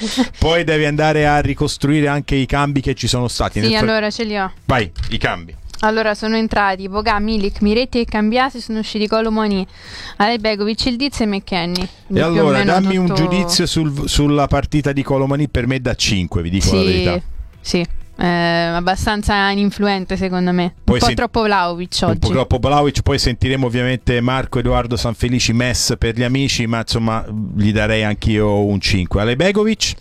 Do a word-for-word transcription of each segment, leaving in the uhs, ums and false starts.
Poi devi andare a ricostruire anche i cambi che ci sono stati. Sì, Nel fra- allora ce li ho. Vai, i cambi. Allora sono entrati Boga, Milik, Miretti e Cambiasi, sono usciti Colomoni, Alejbegovic, Ildiz e McKennie. E allora dammi tutto... un giudizio sul, sulla partita di Colomani. Per me da cinque, vi dico sì, la verità. Sì, eh, abbastanza ininfluente secondo me. Poi un po' sen- troppo Vlahovic oggi. Un po' troppo Vlahovic. Poi sentiremo ovviamente Marco Edoardo Sanfelici, Mess per gli amici, ma insomma gli darei anch'io un cinque. Alejbegovic?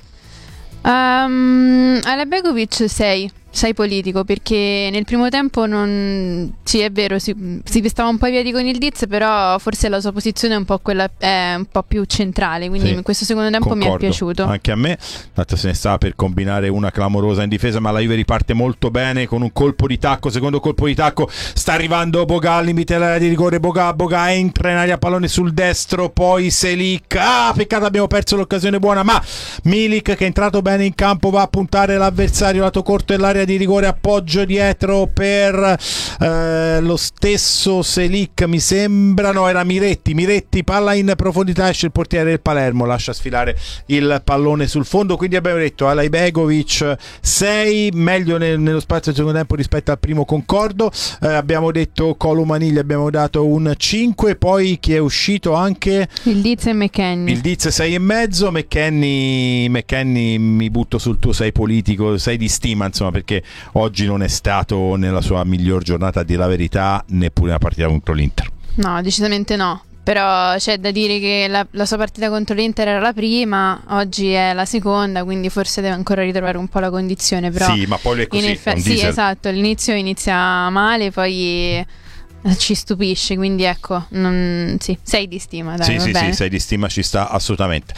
Um, Alejbegovic sei. sei politico, perché nel primo tempo non sì, è vero, si, si stava un po' ai piedi con il Diz, però forse la sua posizione è un po' quella è un po' più centrale, quindi sì, in questo secondo tempo concordo, mi è piaciuto. Anche a me, tanto se ne stava per combinare una clamorosa in difesa, ma la Juve riparte molto bene con un colpo di tacco, secondo colpo di tacco, sta arrivando Boga al limite dell'area di rigore, Boga, Boga entra in aria, pallone sul destro, poi Selic, ah peccato abbiamo perso l'occasione buona, ma Milik che è entrato bene in campo va a puntare l'avversario lato corto dell'area di rigore, appoggio dietro per eh, lo stesso Selic, mi sembra, no era Miretti, Miretti palla in profondità, esce il portiere del Palermo, lascia sfilare il pallone sul fondo, quindi abbiamo detto Alejbegovic sei, meglio nel, nello spazio del secondo tempo rispetto al primo, concordo, eh, abbiamo detto Colomani gli abbiamo dato un cinque, poi chi è uscito anche il Diz e McKennie, il Diz sei e mezzo, McKennie, McKennie mi butto sul tuo sei politico, sei di stima insomma, perché oggi non è stato nella sua miglior giornata, a dire la verità, neppure una partita contro l'Inter. No, decisamente no. Però c'è da dire che la, la sua partita contro l'Inter era la prima, oggi è la seconda, quindi forse deve ancora ritrovare un po' la condizione. Però sì, ma poi è così. Effe- sì, esatto, all'inizio inizia male, poi ci stupisce, quindi ecco, non, sì, sei di stima, dai, sì, va sì, bene. sì, sei di stima, ci sta assolutamente.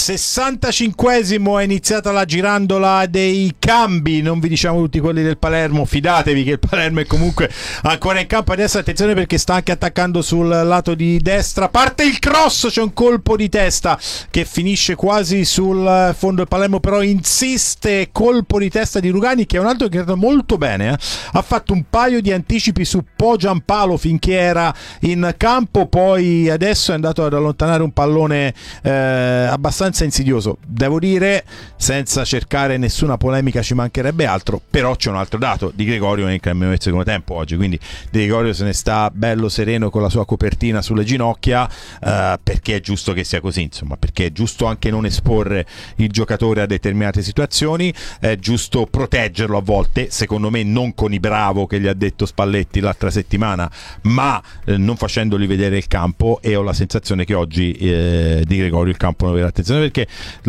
sessantacinquesimo è iniziata la girandola dei cambi, non vi diciamo tutti quelli del Palermo, fidatevi che il Palermo è comunque ancora in campo. Adesso attenzione perché sta anche attaccando sul lato di destra, parte il cross, c'è un colpo di testa che finisce quasi sul fondo del Palermo, però insiste, colpo di testa di Rugani che è un altro che è andato molto bene, eh? Ha fatto un paio di anticipi su Po Giampalo finché era in campo, poi adesso è andato ad allontanare un pallone eh, abbastanza insidioso, devo dire, senza cercare nessuna polemica, ci mancherebbe altro, però c'è un altro dato di Gregorio nel cambio del secondo tempo oggi, quindi Di Gregorio se ne sta bello sereno con la sua copertina sulle ginocchia, eh, perché è giusto che sia così, insomma, perché è giusto anche non esporre il giocatore a determinate situazioni, è giusto proteggerlo a volte, secondo me non con i bravo che gli ha detto Spalletti l'altra settimana, ma eh, non facendoli vedere il campo, e ho la sensazione che oggi eh, Di Gregorio il campo non aveva attenzione, perché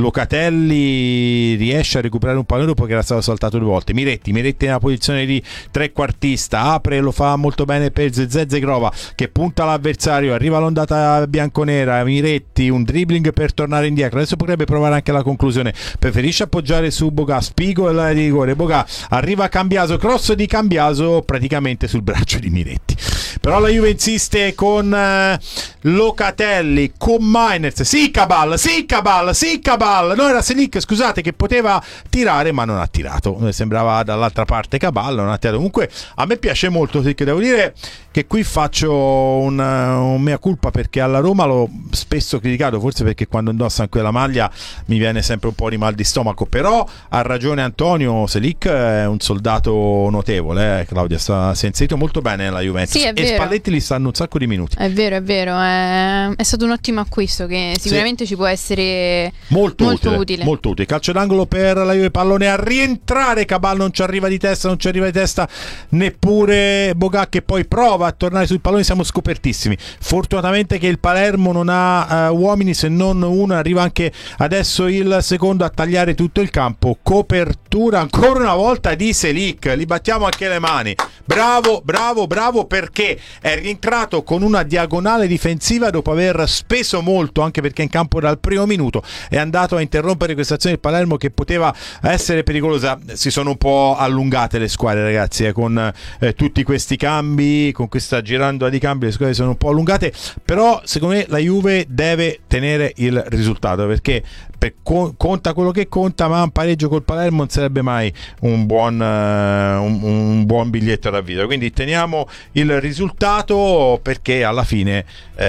Locatelli riesce a recuperare un pallone dopo che era stato saltato due volte. Miretti, Miretti nella posizione di trequartista, apre, lo fa molto bene per Zezé Zegrova che punta l'avversario, arriva l'ondata bianconera, Miretti un dribbling per tornare indietro, adesso potrebbe provare anche la conclusione, preferisce appoggiare su Boga, Spigo e l'area di rigore, Boga arriva a Cambiaso, cross di Cambiaso praticamente sul braccio di Miretti, però la Juve insiste con uh, Locatelli, con Mainers, sì Cabal, sì Cabal, sì Cabal, no era Selic, scusate, che poteva tirare ma non ha tirato, sembrava dall'altra parte Cabal, non ha tirato. Comunque a me piace molto Selic, devo dire che qui faccio un, un mea culpa perché alla Roma l'ho spesso criticato, forse perché quando indossa quella maglia mi viene sempre un po' di mal di stomaco, però ha ragione Antonio, Selic è un soldato notevole, eh, Claudia, sta, si è inserito molto bene nella Juventus, sì, e Spalletti gli stanno un sacco di minuti. È vero, è vero, è, è stato un ottimo acquisto che sicuramente sì, ci può essere molto, molto utile, utile. Molto utile. Calcio d'angolo per la Juve, pallone a rientrare, Cabal non ci arriva di testa, non ci arriva di testa neppure Boga che poi prova a tornare sul pallone, siamo scopertissimi. Fortunatamente che il Palermo non ha uh, uomini se non uno, arriva anche adesso il secondo a tagliare tutto il campo, copertura ancora una volta di Selic, li battiamo anche le mani, bravo, bravo, bravo, perché è rientrato con una diagonale difensiva dopo aver speso molto, anche perché in campo dal primo minuto è andato a interrompere questa azione del Palermo che poteva essere pericolosa. Si sono un po' allungate le squadre, ragazzi, eh, con eh, tutti questi cambi, con questa girandola di cambi le squadre sono un po' allungate, però secondo me la Juve deve tenere il risultato, perché per, co- conta quello che conta, ma un pareggio col Palermo non sarebbe mai un buon, uh, un, un buon biglietto da visita, quindi teniamo il risultato, perché alla fine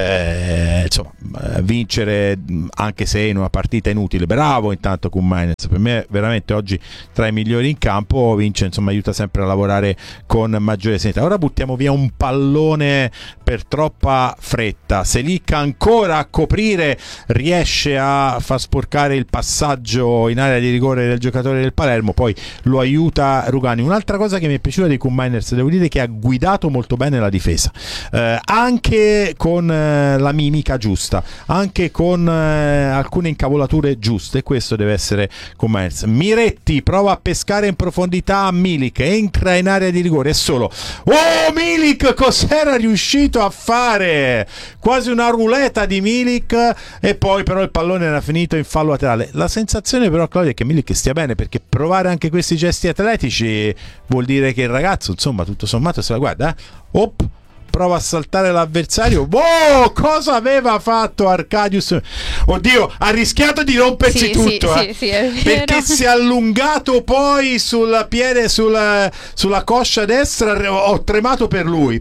eh, insomma, vincere anche se in una partita inutile, bravo intanto Kounmeiners, per me veramente oggi tra i migliori in campo, vince, insomma aiuta sempre a lavorare con maggiore serenità. Ora buttiamo via un pallone per troppa fretta, Selic ancora a coprire, riesce a far sporcare il passaggio in area di rigore del giocatore del Palermo, poi lo aiuta Rugani. Un'altra cosa che mi è piaciuta di Kounmeiners, devo dire che ha guidato molto bene la difesa, eh, anche con eh, la mimica giusta, anche con eh, alcune incavolature giuste, questo deve essere Kounmeiners. Miretti prova a pescare in profondità Milik, entra in area di rigore e solo oh Milik cos'era riuscito a fare, quasi una ruleta di Milik, e poi però il pallone era finito in fallo laterale. La sensazione però, Claudia, è che Milik stia bene, perché provare anche questi gesti atletici vuol dire che il ragazzo insomma tutto sommato se la guarda, eh? Op, prova a saltare l'avversario. Wow, cosa aveva fatto Arcadius? Oddio, ha rischiato di rompersi sì, tutto, sì, eh? sì, sì, è vero. Perché si è allungato poi sul piede, sulla, sulla coscia destra. Ho tremato per lui,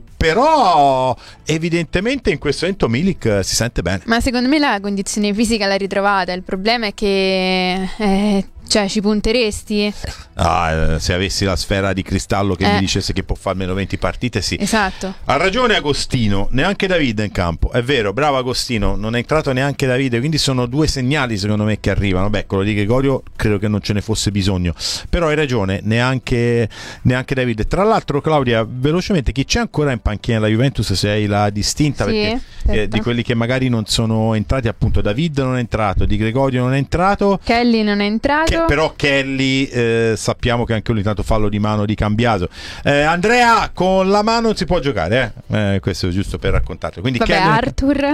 però evidentemente in questo momento Milik si sente bene. Ma secondo me la condizione fisica l'ha ritrovata, il problema è che eh, cioè ci punteresti? Ah, se avessi la sfera di cristallo che eh. mi dicesse che può fare almeno venti partite, sì. Esatto. Ha ragione Agostino, neanche Davide in campo, è vero, bravo Agostino, non è entrato neanche Davide, quindi sono due segnali secondo me che arrivano. Beh, quello di Gregorio credo che non ce ne fosse bisogno, però hai ragione, neanche, neanche Davide. Tra l'altro, Claudia, velocemente, chi c'è ancora in panchina della Juventus, se hai la distinta? Sì, perché certo. eh, di quelli che magari non sono entrati, appunto David non è entrato, Di Gregorio non è entrato, Kelly non è entrato, che, però Kelly eh, sappiamo che anche lui tanto fallo di mano di Cambiaso. eh, Andrea, con la mano non si può giocare, eh? Eh, questo è giusto per raccontarlo. Quindi vabbè, Kelly... Arthur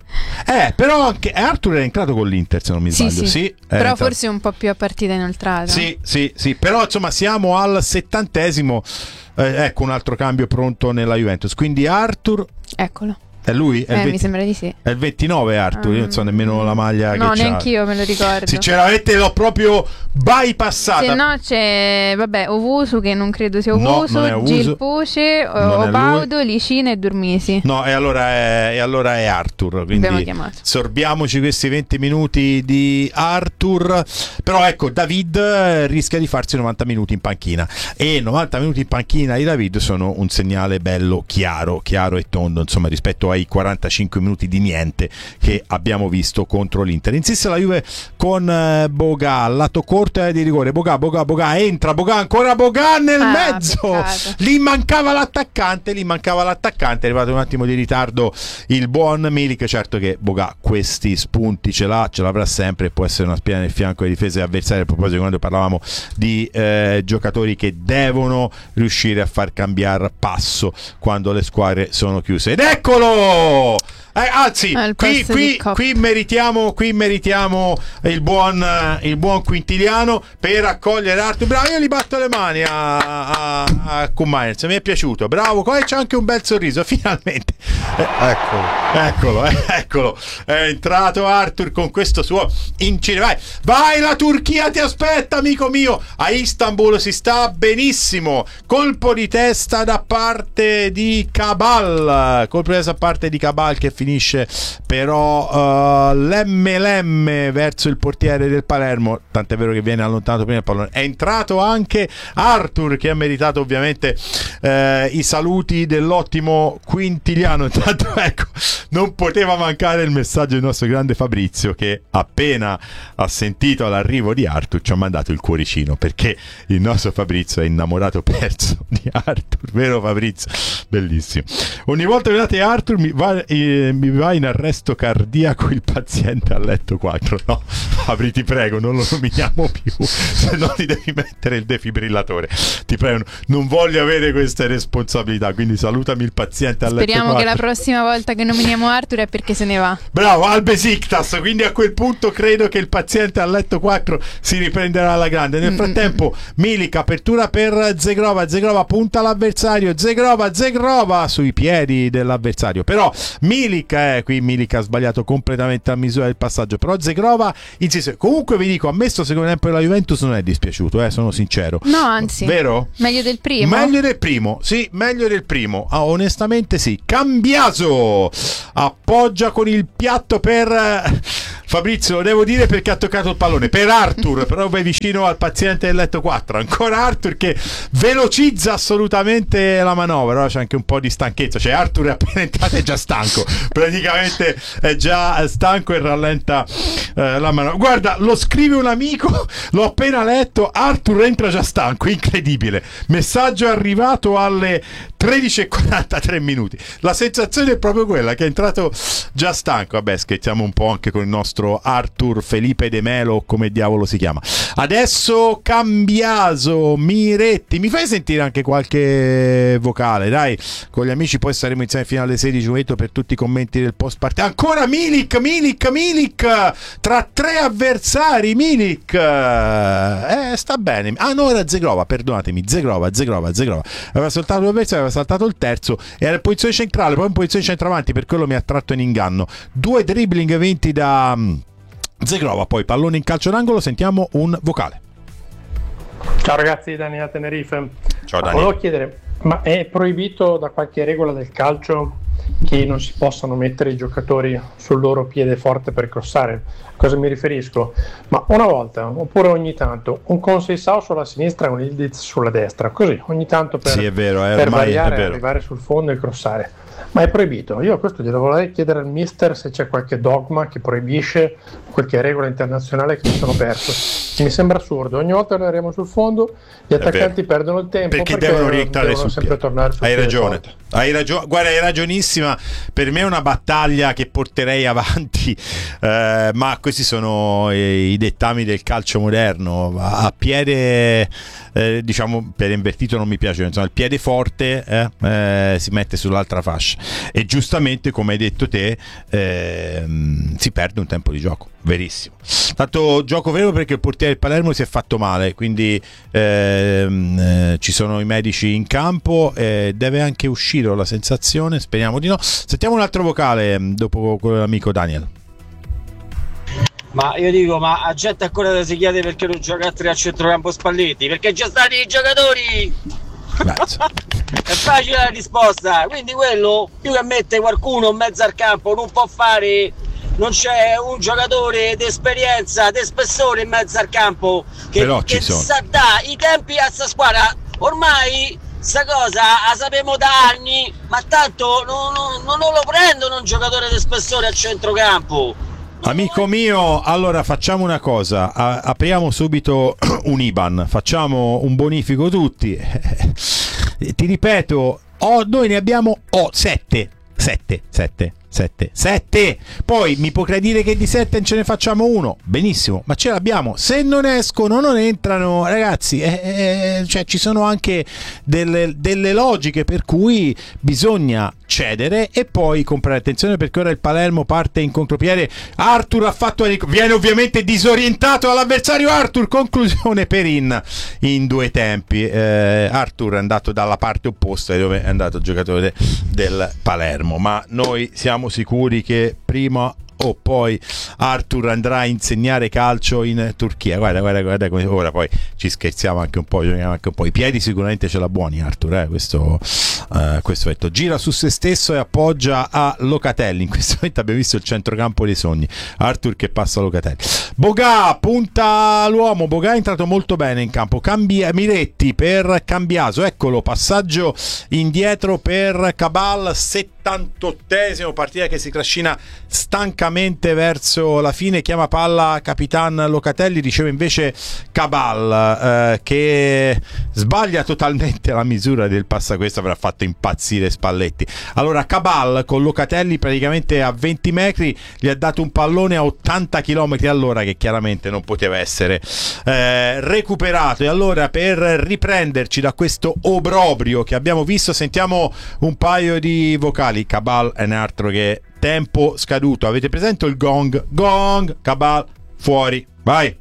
eh però anche Arthur è entrato con l'Inter se non mi sì, sbaglio, sì. sì, però entrato... forse un po' più a partita inoltrata. Sì, sì, sì, però insomma siamo al settantesimo, eh, ecco un altro cambio pronto nella Juventus, quindi Arthur, eccolo. è lui? È Eh, il venti mi sembra di sì. È il ventinove Arthur, io non so nemmeno la maglia no, che c'ha. neanch'io me lo ricordo. Sinceramente l'ho proprio bypassata. Se no c'è, vabbè, Owusu, che non credo sia No, Owusu, non è Owusu. Gil Puce, Non è Opaudo, Licina e Durmisi. No, e allora è, e allora è Arthur, Abbiamo quindi chiamato. sorbiamoci questi venti minuti di Arthur. Però ecco, David rischia di farsi novanta minuti in panchina, e novanta minuti in panchina di David sono un segnale bello chiaro, chiaro e tondo, insomma, rispetto ai quarantacinque minuti di niente che abbiamo visto contro l'Inter. Insiste la Juve con eh, Boga, lato corto e di rigore. Boga, Boga, Boga, entra Boga, ancora Boga nel Ah, mezzo. peccato. Lì mancava l'attaccante, lì mancava l'attaccante, è arrivato un attimo di ritardo il buon Milik. Certo che Boga questi spunti ce l'ha, ce l'avrà sempre, può essere una spina nel fianco delle difese avversarie. A proposito, quando parlavamo di eh, giocatori che devono riuscire a far cambiare passo quando le squadre sono chiuse. Ed eccolo! Eh, anzi, Al qui, posto qui, di Kopp. qui meritiamo, qui meritiamo il buon, eh, il buon Quintiliano per accogliere Arthur. Bravo, io gli batto le mani a, a, a Kounmeiners, mi è piaciuto, bravo. Poi c'è anche un bel sorriso, finalmente. Eh, eccolo, eccolo, eh, eccolo. È entrato Arthur con questo suo incide. Vai, vai, la Turchia ti aspetta, amico mio. A Istanbul si sta benissimo. Colpo di testa da parte di Cabal. Colpo di testa da parte di Cabal che finisce però uh, lemme lemme verso il portiere del Palermo, tant'è vero che viene allontanato prima il pallone. È entrato anche Arthur, che ha meritato ovviamente eh, i saluti dell'ottimo Quintiliano. Intanto ecco, non poteva mancare il messaggio del nostro grande Fabrizio, che appena ha sentito l'arrivo di Arthur ci ha mandato il cuoricino, perché il nostro Fabrizio è innamorato perso di Arthur, vero Fabrizio? Bellissimo. Ogni volta che vedete Arthur mi va, eh, mi va in arresto cardiaco il paziente a letto quattro. No, Fabri, ti prego, non lo nominiamo più, se no ti devi mettere il defibrillatore, ti prego, non voglio avere queste responsabilità, quindi salutami il paziente a letto quattro. Speriamo che la prossima volta che nominiamo Arthur è perché se ne va. Bravo, al Besiktas, quindi a quel punto credo che il paziente a letto quattro si riprenderà alla grande. Nel frattempo Milik, apertura per Zegrova, Zegrova punta l'avversario, Zegrova, Zegrova sui piedi dell'avversario, però Milik Milik, eh, qui Milik ha sbagliato completamente la misura del passaggio, però Zegrova insiste. Comunque vi dico, a me sto secondo tempo della Juventus non è dispiaciuto, eh, sono sincero. No, anzi, vero? Meglio del primo. Meglio del primo, sì, meglio del primo. Ah, onestamente sì. Cambiaso appoggia con il piatto per Fabrizio, lo devo dire perché ha toccato il pallone per Arthur, però è vicino al paziente del letto quattro. Ancora Arthur che velocizza assolutamente la manovra. Ora c'è anche un po' di stanchezza, cioè Arthur è appena entrato e è già stanco, praticamente è già stanco e rallenta eh, la manovra. Guarda, lo scrive un amico, l'ho appena letto, Arthur entra già stanco, incredibile. Messaggio arrivato alle tredici e quarantatré minuti. La sensazione è proprio quella, che è entrato già stanco. Vabbè, scherziamo un po' anche con il nostro Arthur Felipe De Melo, come diavolo si chiama. Adesso Cambiaso, Miretti. Mi fai sentire anche qualche vocale, dai? Con gli amici poi saremo insieme fino alle sedici per tutti i commenti del post partita. Ancora Milik, Milik, Milik tra tre avversari. Milik eh, sta bene. Ah no, era Zegrova, perdonatemi, Zegrova, Zegrova, Zegrova aveva saltato due avversari, aveva saltato il terzo, era in posizione centrale, poi in posizione centravanti, per quello mi ha tratto in inganno. Due dribbling vinti da Zegrova, poi pallone in calcio d'angolo. Sentiamo un vocale. Ciao ragazzi, Dani da Tenerife. Ciao Dani. Volevo chiedere, ma è proibito da qualche regola del calcio che non si possano mettere i giocatori sul loro piede forte per crossare? A cosa mi riferisco? Ma una volta, oppure ogni tanto, un Conceição sulla sinistra e un Ildiz sulla destra, così ogni tanto per, sì, è vero, è per ormai, variare è vero. e arrivare sul fondo e crossare. Ma è proibito. Io a questo glielo vorrei chiedere al mister se c'è qualche dogma che proibisce, qualche regola internazionale che mi sono perso. Mi sembra assurdo. Ogni volta noi arriviamo sul fondo, gli attaccanti perdono il tempo perché, perché devono rientrare devono sul sempre piede. tornare sul Hai piede ragione. forte. Hai ragione, guarda, hai ragionissima. Per me è una battaglia che porterei avanti, eh, ma questi sono i, i dettami del calcio moderno. A, a piede, eh, diciamo, piede invertito non mi piace, insomma, il piede forte eh, eh, si mette sull'altra fascia e giustamente, come hai detto te, eh, si perde un tempo di gioco. Verissimo. Tanto gioco vero, perché il portiere del Palermo si è fatto male, quindi ehm, eh, ci sono i medici in campo, eh, deve anche uscire, ho la sensazione, speriamo di no. Sentiamo un altro vocale dopo quello dell'amico Daniel. Ma io dico, ma a gente ancora si chiede perché non gioca altri a centrocampo Spalletti? Perché già stati i giocatori! È facile la risposta, quindi quello più che mette qualcuno in mezzo al campo non può fare. Non c'è un giocatore d'esperienza, di spessore in mezzo al campo che, che sa dà i tempi a sta squadra. Ormai sta cosa la sappiamo da anni, ma tanto non, non, non lo prendono un giocatore di spessore a centrocampo. Amico mio, allora facciamo una cosa, a- apriamo subito un I B A N, facciamo un bonifico tutti. Ti ripeto, oh, noi ne abbiamo oh, sette, sette, sette. sette, sette. Poi mi potrai dire che di sette ce ne facciamo uno, benissimo, ma ce l'abbiamo. Se non escono, non entrano, ragazzi, eh, eh, cioè ci sono anche delle, delle logiche per cui bisogna cedere e poi comprare. Attenzione, perché ora il Palermo parte in contropiede. Arthur ha fatto, viene ovviamente disorientato dall'avversario. Arthur, conclusione Perin in due tempi. eh, Arthur è andato dalla parte opposta dove è andato il giocatore del Palermo, ma noi siamo sicuri che prima o poi Arthur andrà a insegnare calcio in Turchia. Guarda, guarda, guarda come ora poi ci scherziamo anche un po', giochiamo anche un po'. I piedi sicuramente ce l'ha buoni Arthur, eh? questo, uh, questo detto. Gira su se stesso e appoggia a Locatelli. In questo momento abbiamo visto il centrocampo dei sogni, Arthur che passa a Locatelli. Boga punta l'uomo, Boga è entrato molto bene in campo. Cambia Miretti per Cambiaso, eccolo, passaggio indietro per Cabal, settantottesimo, partita che si trascina stancamente verso la fine. Chiama palla Capitan Locatelli, riceve invece Cabal, eh, che sbaglia totalmente la misura del passa. Questo avrà fatto impazzire Spalletti. Allora Cabal con Locatelli praticamente a venti metri gli ha dato un pallone a ottanta chilometri all'ora che chiaramente non poteva essere eh, recuperato. E allora, per riprenderci da questo obrobrio che abbiamo visto, sentiamo un paio di vocali. Cabal è un altro che tempo scaduto. Avete presente il gong? Gong, Cabal fuori, vai.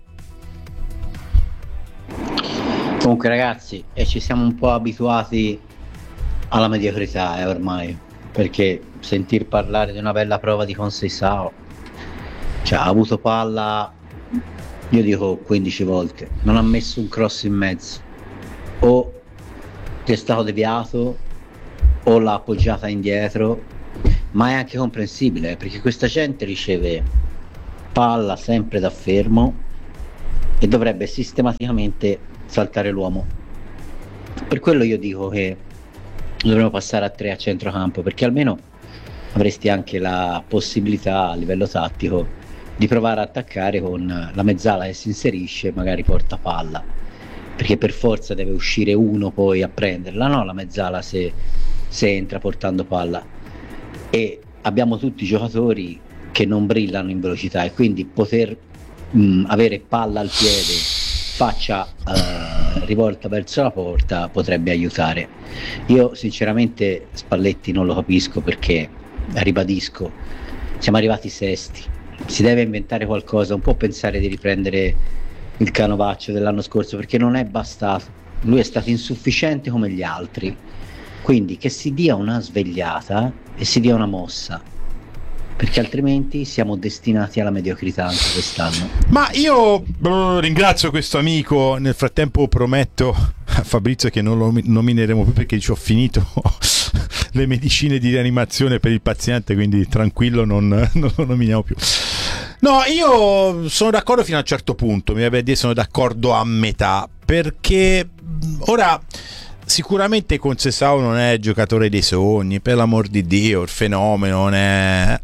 Comunque ragazzi, e ci siamo un po' abituati alla mediocrità eh, ormai, perché sentir parlare di una bella prova di Conceição. Cioè, ha avuto palla, io dico quindici volte, non ha messo un cross in mezzo, o è stato deviato o l'ha appoggiata indietro, ma è anche comprensibile, perché questa gente riceve palla sempre da fermo e dovrebbe sistematicamente saltare l'uomo. Per quello io dico che dovremmo passare a tre a centrocampo, perché almeno avresti anche la possibilità a livello tattico di provare a attaccare con la mezzala che si inserisce e magari porta palla, perché per forza deve uscire uno poi a prenderla, no? La mezzala se, se entra portando palla, e abbiamo tutti giocatori che non brillano in velocità, e quindi poter mh, avere palla al piede, faccia uh, rivolta verso la porta, potrebbe aiutare. Io sinceramente Spalletti non lo capisco, perché, ribadisco, siamo arrivati sesti, si deve inventare qualcosa, non può pensare di riprendere il canovaccio dell'anno scorso, perché non è bastato, lui è stato insufficiente come gli altri, quindi che si dia una svegliata e si dia una mossa, perché altrimenti siamo destinati alla mediocrità anche quest'anno. Ma io eh, ringrazio questo amico, nel frattempo prometto a Fabrizio che non lo nomineremo più, perché ci ho finito le medicine di rianimazione per il paziente, quindi tranquillo, non, non lo nominiamo più. No, io sono d'accordo fino a un certo punto, mi viene a dire sono d'accordo a metà, perché ora sicuramente Conceição non è il giocatore dei sogni, per l'amor di Dio, il fenomeno non è...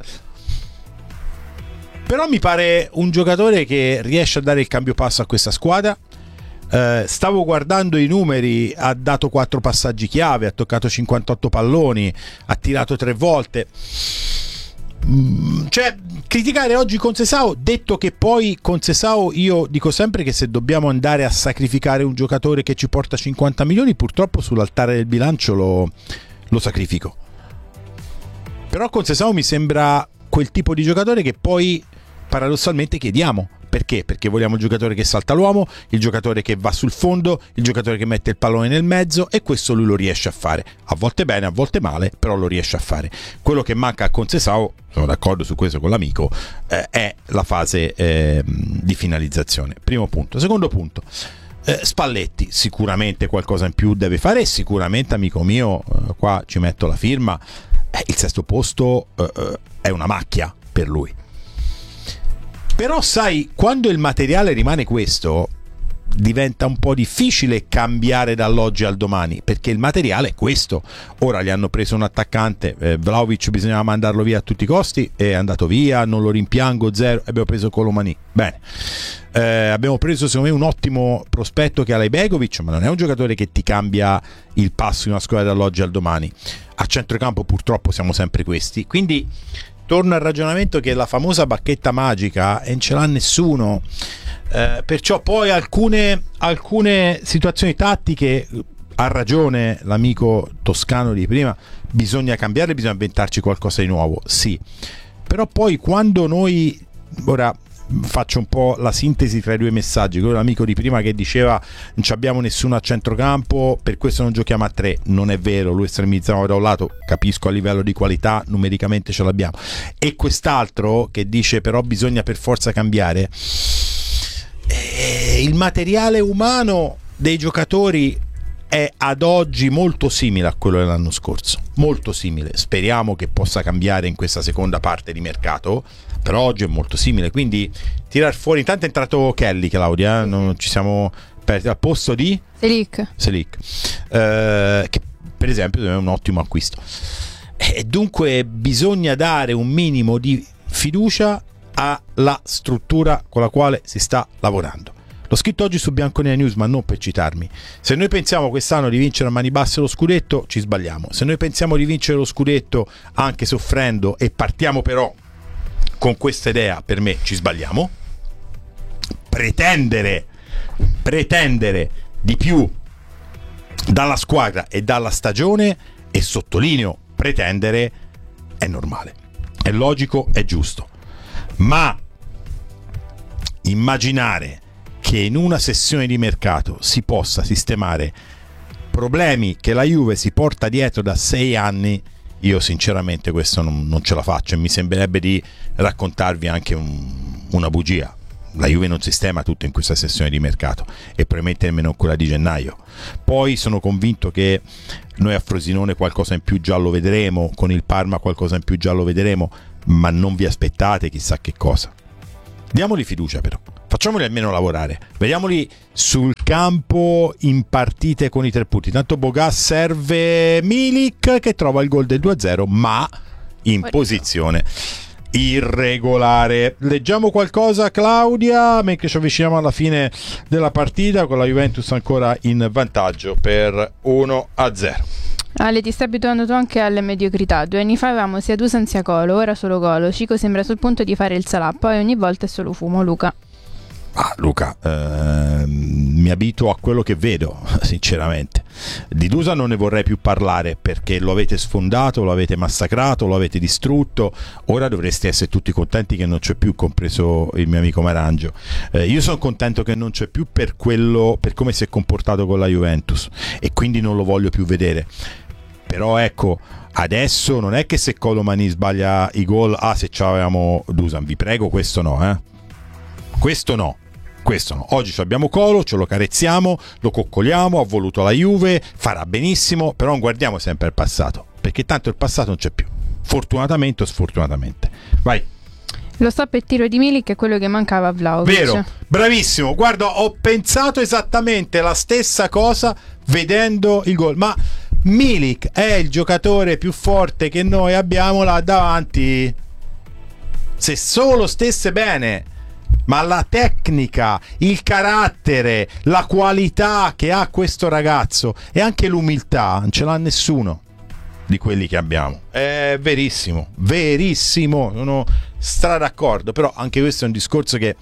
Però mi pare un giocatore che riesce a dare il cambio passo a questa squadra. Eh, stavo guardando i numeri, ha dato quattro passaggi chiave, ha toccato cinquantotto palloni, ha tirato tre volte. Mm, cioè, criticare oggi Conceição, detto che poi Conceição, io dico sempre che se dobbiamo andare a sacrificare un giocatore che ci porta cinquanta milioni, purtroppo sull'altare del bilancio lo, lo sacrifico. Però Conceição mi sembra quel tipo di giocatore che poi paradossalmente chiediamo. Perché? Perché vogliamo il giocatore che salta l'uomo, il giocatore che va sul fondo, il giocatore che mette il pallone nel mezzo, e questo lui lo riesce a fare. A volte bene, a volte male, però lo riesce a fare. Quello che manca a Conceição, sono d'accordo su questo con l'amico, eh, è la fase eh, di finalizzazione. Primo punto. Secondo punto. Eh, Spalletti sicuramente qualcosa in più deve fare, e sicuramente, amico mio, eh, qua ci metto la firma, eh, il sesto posto eh, è una macchia per lui. Però sai, quando il materiale rimane questo, diventa un po' difficile cambiare dall'oggi al domani, perché il materiale è questo. Ora gli hanno preso un attaccante, eh, Vlahovic bisognava mandarlo via a tutti i costi, è andato via, non lo rimpiango, zero. Abbiamo preso Colomani, bene. Eh, abbiamo preso secondo me un ottimo prospetto che è Alejbegovic, ma non è un giocatore che ti cambia il passo in una squadra dall'oggi al domani. A centrocampo purtroppo siamo sempre questi, quindi torno al ragionamento che la famosa bacchetta magica e non ce l'ha nessuno, eh, perciò poi alcune, alcune situazioni tattiche, ha ragione l'amico toscano di prima, bisogna cambiare, bisogna inventarci qualcosa di nuovo, sì, però poi quando noi, ora faccio un po' la sintesi tra i due messaggi, quello dell'amico di prima che diceva non abbiamo nessuno a centrocampo, per questo non giochiamo a tre, non è vero, lui estremizzava da un lato, capisco a livello di qualità numericamente ce l'abbiamo, e quest'altro che dice però bisogna per forza cambiare, e il materiale umano dei giocatori è ad oggi molto simile a quello dell'anno scorso, molto simile, speriamo che possa cambiare in questa seconda parte di mercato, però oggi è molto simile, quindi tirar fuori. Intanto è entrato Kelly, Claudia, eh? Non ci siamo persi al posto di Selic, Selic. Eh, che per esempio è un ottimo acquisto, e dunque bisogna dare un minimo di fiducia alla struttura con la quale si sta lavorando. L'ho scritto oggi su Bianconera News, ma non per citarmi. Se noi pensiamo quest'anno di vincere a mani basse lo scudetto, ci sbagliamo. Se noi pensiamo di vincere lo scudetto anche soffrendo, e partiamo però con questa idea, per me ci sbagliamo. Pretendere pretendere di più dalla squadra e dalla stagione, e sottolineo pretendere, è normale, è logico, è giusto, ma immaginare che in una sessione di mercato si possa sistemare problemi che la Juve si porta dietro da sei anni, io sinceramente questo non, non ce la faccio e mi sembrerebbe di raccontarvi anche un, una bugia. La Juve non sistema tutto in questa sessione di mercato e probabilmente nemmeno quella di gennaio. Poi sono convinto che noi a Frosinone qualcosa in più già lo vedremo, con il Parma qualcosa in più già lo vedremo, ma non vi aspettate chissà che cosa. Diamogli fiducia però, facciamoli almeno lavorare, vediamoli sul campo in partite con i tre punti. Tanto Bogas serve Milik che trova il gol del due a zero ma in posizione irregolare. Leggiamo qualcosa, Claudia, mentre ci avviciniamo alla fine della partita con la Juventus ancora in vantaggio per uno a zero. Ale, ti stai abituando tu anche alle mediocrità. Due anni fa avevamo sia Dusan sia Colo, ora solo Colo. Cico sembra sul punto di fare il Salah, poi ogni volta è solo fumo. Luca. Ah, Luca, eh, mi abituo a quello che vedo, sinceramente. Di Dusan non ne vorrei più parlare perché lo avete sfondato, lo avete massacrato, lo avete distrutto. Ora dovreste essere tutti contenti che non c'è più, compreso il mio amico Marangio. Eh, io sono contento che non c'è più per quello, per come si è comportato con la Juventus e quindi non lo voglio più vedere. Però ecco, adesso non è che se Colomani sbaglia i gol, ah se c'avevamo Dusan, vi prego, questo no, eh. Questo no. Questo no. Oggi abbiamo Colo, ce lo carezziamo, lo coccoliamo, ha voluto la Juve, farà benissimo, però non guardiamo sempre il passato, perché tanto il passato non c'è più, fortunatamente o sfortunatamente. Vai. Lo stop e tiro di Milik è quello che mancava a Vlahovic. Vero, bravissimo, guarda, ho pensato esattamente la stessa cosa vedendo il gol, ma Milik è il giocatore più forte che noi abbiamo là davanti, se solo stesse bene. Ma la tecnica, il carattere, la qualità che ha questo ragazzo e anche l'umiltà non ce l'ha nessuno di quelli che abbiamo. È verissimo, verissimo, sono stra d'accordo, però anche questo è un discorso che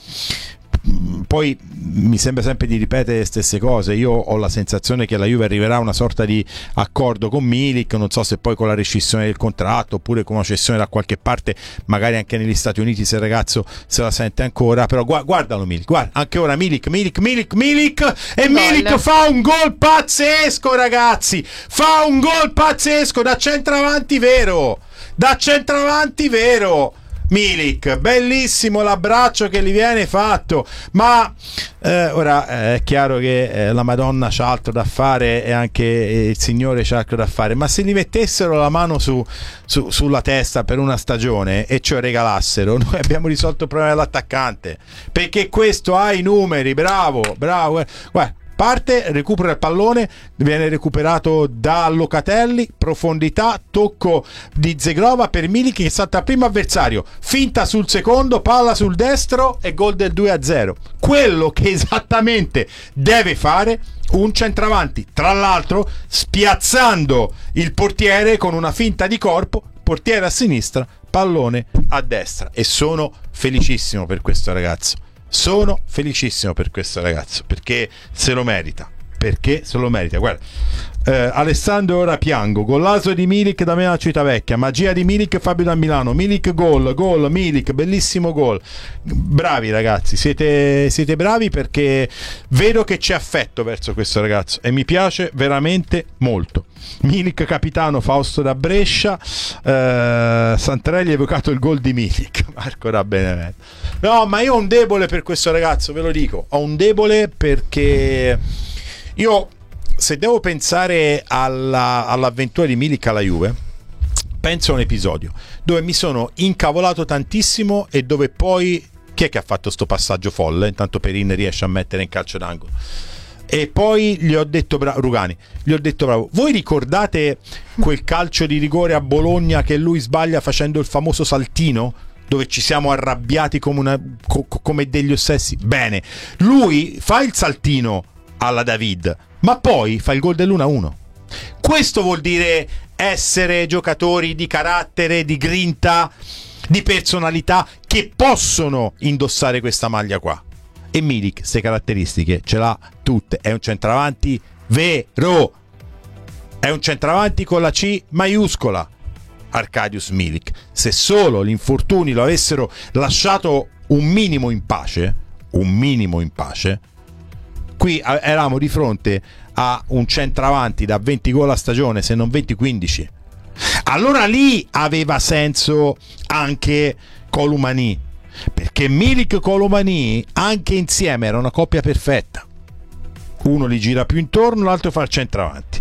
poi mi sembra sempre di ripetere le stesse cose. Io ho la sensazione che la Juve arriverà a una sorta di accordo con Milik, non so se poi con la rescissione del contratto oppure con una cessione da qualche parte, magari anche negli Stati Uniti se il ragazzo se la sente ancora, però gu- guardalo Milik, guarda, anche ora Milik, Milik, Milik, Milik e Milik fa un gol pazzesco, ragazzi, fa un gol pazzesco da centravanti vero, da centravanti vero Milik, bellissimo l'abbraccio che gli viene fatto, ma eh, ora eh, è chiaro che eh, la Madonna c'ha altro da fare e anche il Signore c'ha altro da fare, ma se gli mettessero la mano su, su, sulla testa per una stagione e ce lo regalassero, noi abbiamo risolto il problema dell'attaccante, perché questo ha i numeri, bravo, bravo, guarda. Parte, recupera il pallone, viene recuperato da Locatelli, profondità, tocco di Zegrova per Milik che salta al primo avversario, finta sul secondo, palla sul destro e gol del due a zero. Quello che esattamente deve fare un centravanti, tra l'altro spiazzando il portiere con una finta di corpo, portiere a sinistra, pallone a destra, e sono felicissimo per questo ragazzo. Sono felicissimo per questo ragazzo perché se lo merita, perché se lo merita. Guarda, eh, Alessandro, ora piango, golazo di Milik da me alla Civitavecchia, magia di Milik, Fabio da Milano, Milik gol, gol, Milik, bellissimo gol. Bravi ragazzi, siete, siete bravi, perché vedo che c'è affetto verso questo ragazzo e mi piace veramente molto. Milik capitano, Fausto da Brescia. eh, Santarelli ha evocato il gol di Milik, Marco da Benevento. No, ma io ho un debole per questo ragazzo, ve lo dico, ho un debole perché io, se devo pensare alla, all'avventura di Milik alla Juve, penso a un episodio dove mi sono incavolato tantissimo e dove poi chi è che ha fatto sto passaggio folle? Intanto Perin riesce a mettere in calcio d'angolo e poi gli ho detto bra- Rugani, gli ho detto bravo. Voi ricordate quel calcio di rigore a Bologna che lui sbaglia facendo il famoso saltino, dove ci siamo arrabbiati come, una, co- come degli ossessi? Bene, lui fa il saltino alla David, ma poi fa il gol dell'uno a uno. Questo vuol dire essere giocatori di carattere, di grinta, di personalità, che possono indossare questa maglia qua. E Milik queste caratteristiche ce l'ha tutte, è un centravanti vero, è un centravanti con la C maiuscola, Arkadiusz Milik. Se solo gli infortuni lo avessero lasciato un minimo in pace, un minimo in pace, qui eravamo di fronte a un centravanti da venti gol a stagione, se non venti quindici. allora lì aveva senso anche Colomani, perché Milik Colomani anche insieme era una coppia perfetta, uno li gira più intorno, l'altro fa il centravanti.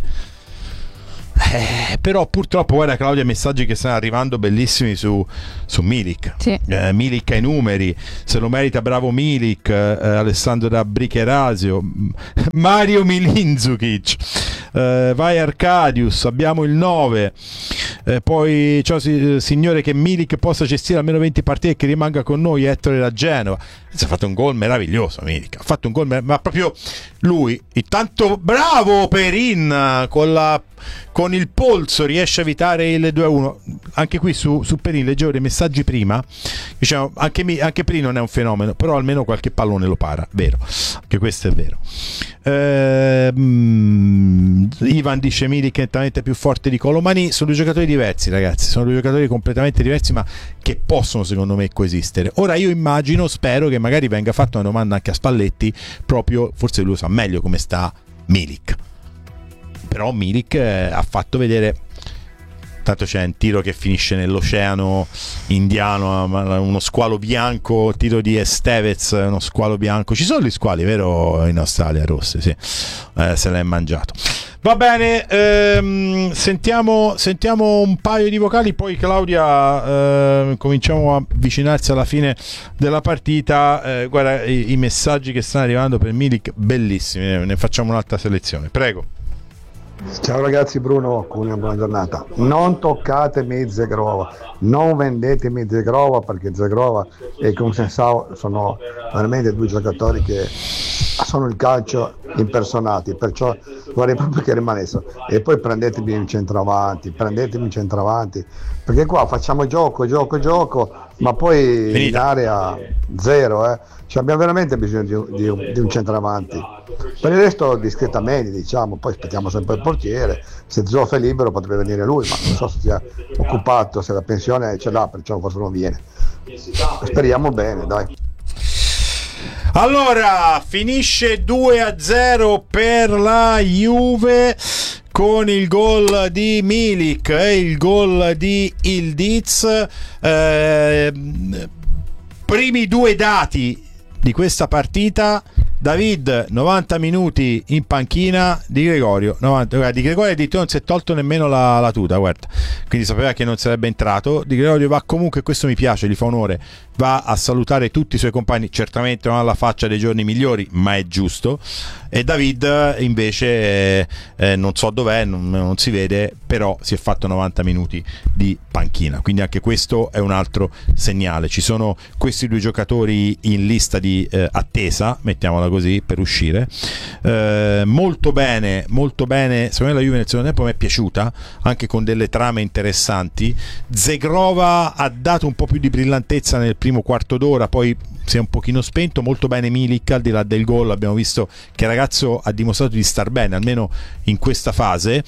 Eh, però purtroppo guarda Claudia, messaggi che stanno arrivando bellissimi su, su Milik. Sì. eh, Milik ai numeri, se lo merita, bravo Milik. eh, Alessandro da Bricherasio, Mario Milinzukic, eh, vai Arcadius, abbiamo il nove. Eh, poi ciao si, signore, che Milik possa gestire almeno venti partite e che rimanga con noi. Ettore da Genova, ha fatto un gol meraviglioso Milik, ha fatto un gol mer- ma proprio lui, intanto bravo Perin con la con il polso riesce a evitare il due a uno. Anche qui su, su Perin leggevo dei messaggi prima, diciamo, anche, mi, anche Perin non è un fenomeno, però almeno qualche pallone lo para, vero, che questo è vero. eh, mm, Ivan dice Milik è nettamente più forte di Colomani. Sono due giocatori diversi ragazzi, sono due giocatori completamente diversi, ma che possono secondo me coesistere. Ora io immagino, spero che magari venga fatta una domanda anche a Spalletti, proprio, forse lui sa meglio come sta Milik, però Milik eh, ha fatto vedere, tanto c'è un tiro che finisce nell'oceano indiano, uno squalo bianco, tiro di Estevez, uno squalo bianco. Ci sono gli squali, vero, in Australia, Rossi, sì, eh, se l'è mangiato. Va bene, ehm, sentiamo, sentiamo un paio di vocali, poi Claudia, eh, cominciamo a avvicinarsi alla fine della partita. Eh, guarda i, i messaggi che stanno arrivando per Milik, bellissimi, ne facciamo un'altra selezione, prego. Ciao ragazzi, Bruno, una buona giornata. Non toccatemi Zegrova, non vendetemi Zegrova, perché Zegrova e Consensao sono veramente due giocatori che sono il calcio impersonati, perciò vorrei proprio che rimanessero. E poi prendetemi un centravanti, prendetemi un centravanti, perché qua facciamo gioco, gioco, gioco, ma poi Finita. In area zero, eh. Cioè abbiamo veramente bisogno di un, di, un, di un centravanti. Per il resto discretamente, diciamo, poi aspettiamo sempre il portiere. Se Zoff è libero potrebbe venire lui, ma non so se sia occupato, se la pensione ce l'ha, perciò forse non viene. Speriamo bene, dai. Allora, finisce due a zero per la Juve con il gol di Milik e il gol di Ildiz. Eh, primi due dati di questa partita: David novanta minuti in panchina, Di Gregorio novanta, guarda, Di Gregorio addirittura non si è tolto nemmeno la, la tuta, guarda, quindi sapeva che non sarebbe entrato. Di Gregorio va comunque, questo mi piace, gli fa onore, va a salutare tutti i suoi compagni, certamente non ha la faccia dei giorni migliori, ma è giusto. E David invece eh, eh, non so dov'è, non, non si vede, però si è fatto novanta minuti di panchina, quindi anche questo è un altro segnale. Ci sono questi due giocatori in lista di eh, attesa, mettiamola così, per uscire. Eh, molto bene, molto bene. Secondo me la Juve nel secondo tempo mi è piaciuta, anche con delle trame interessanti. Zegrova ha dato un po' più di brillantezza nel primo quarto d'ora, poi si è un pochino spento. Molto bene Milik, al di là del gol abbiamo visto che il ragazzo ha dimostrato di star bene, almeno in questa fase.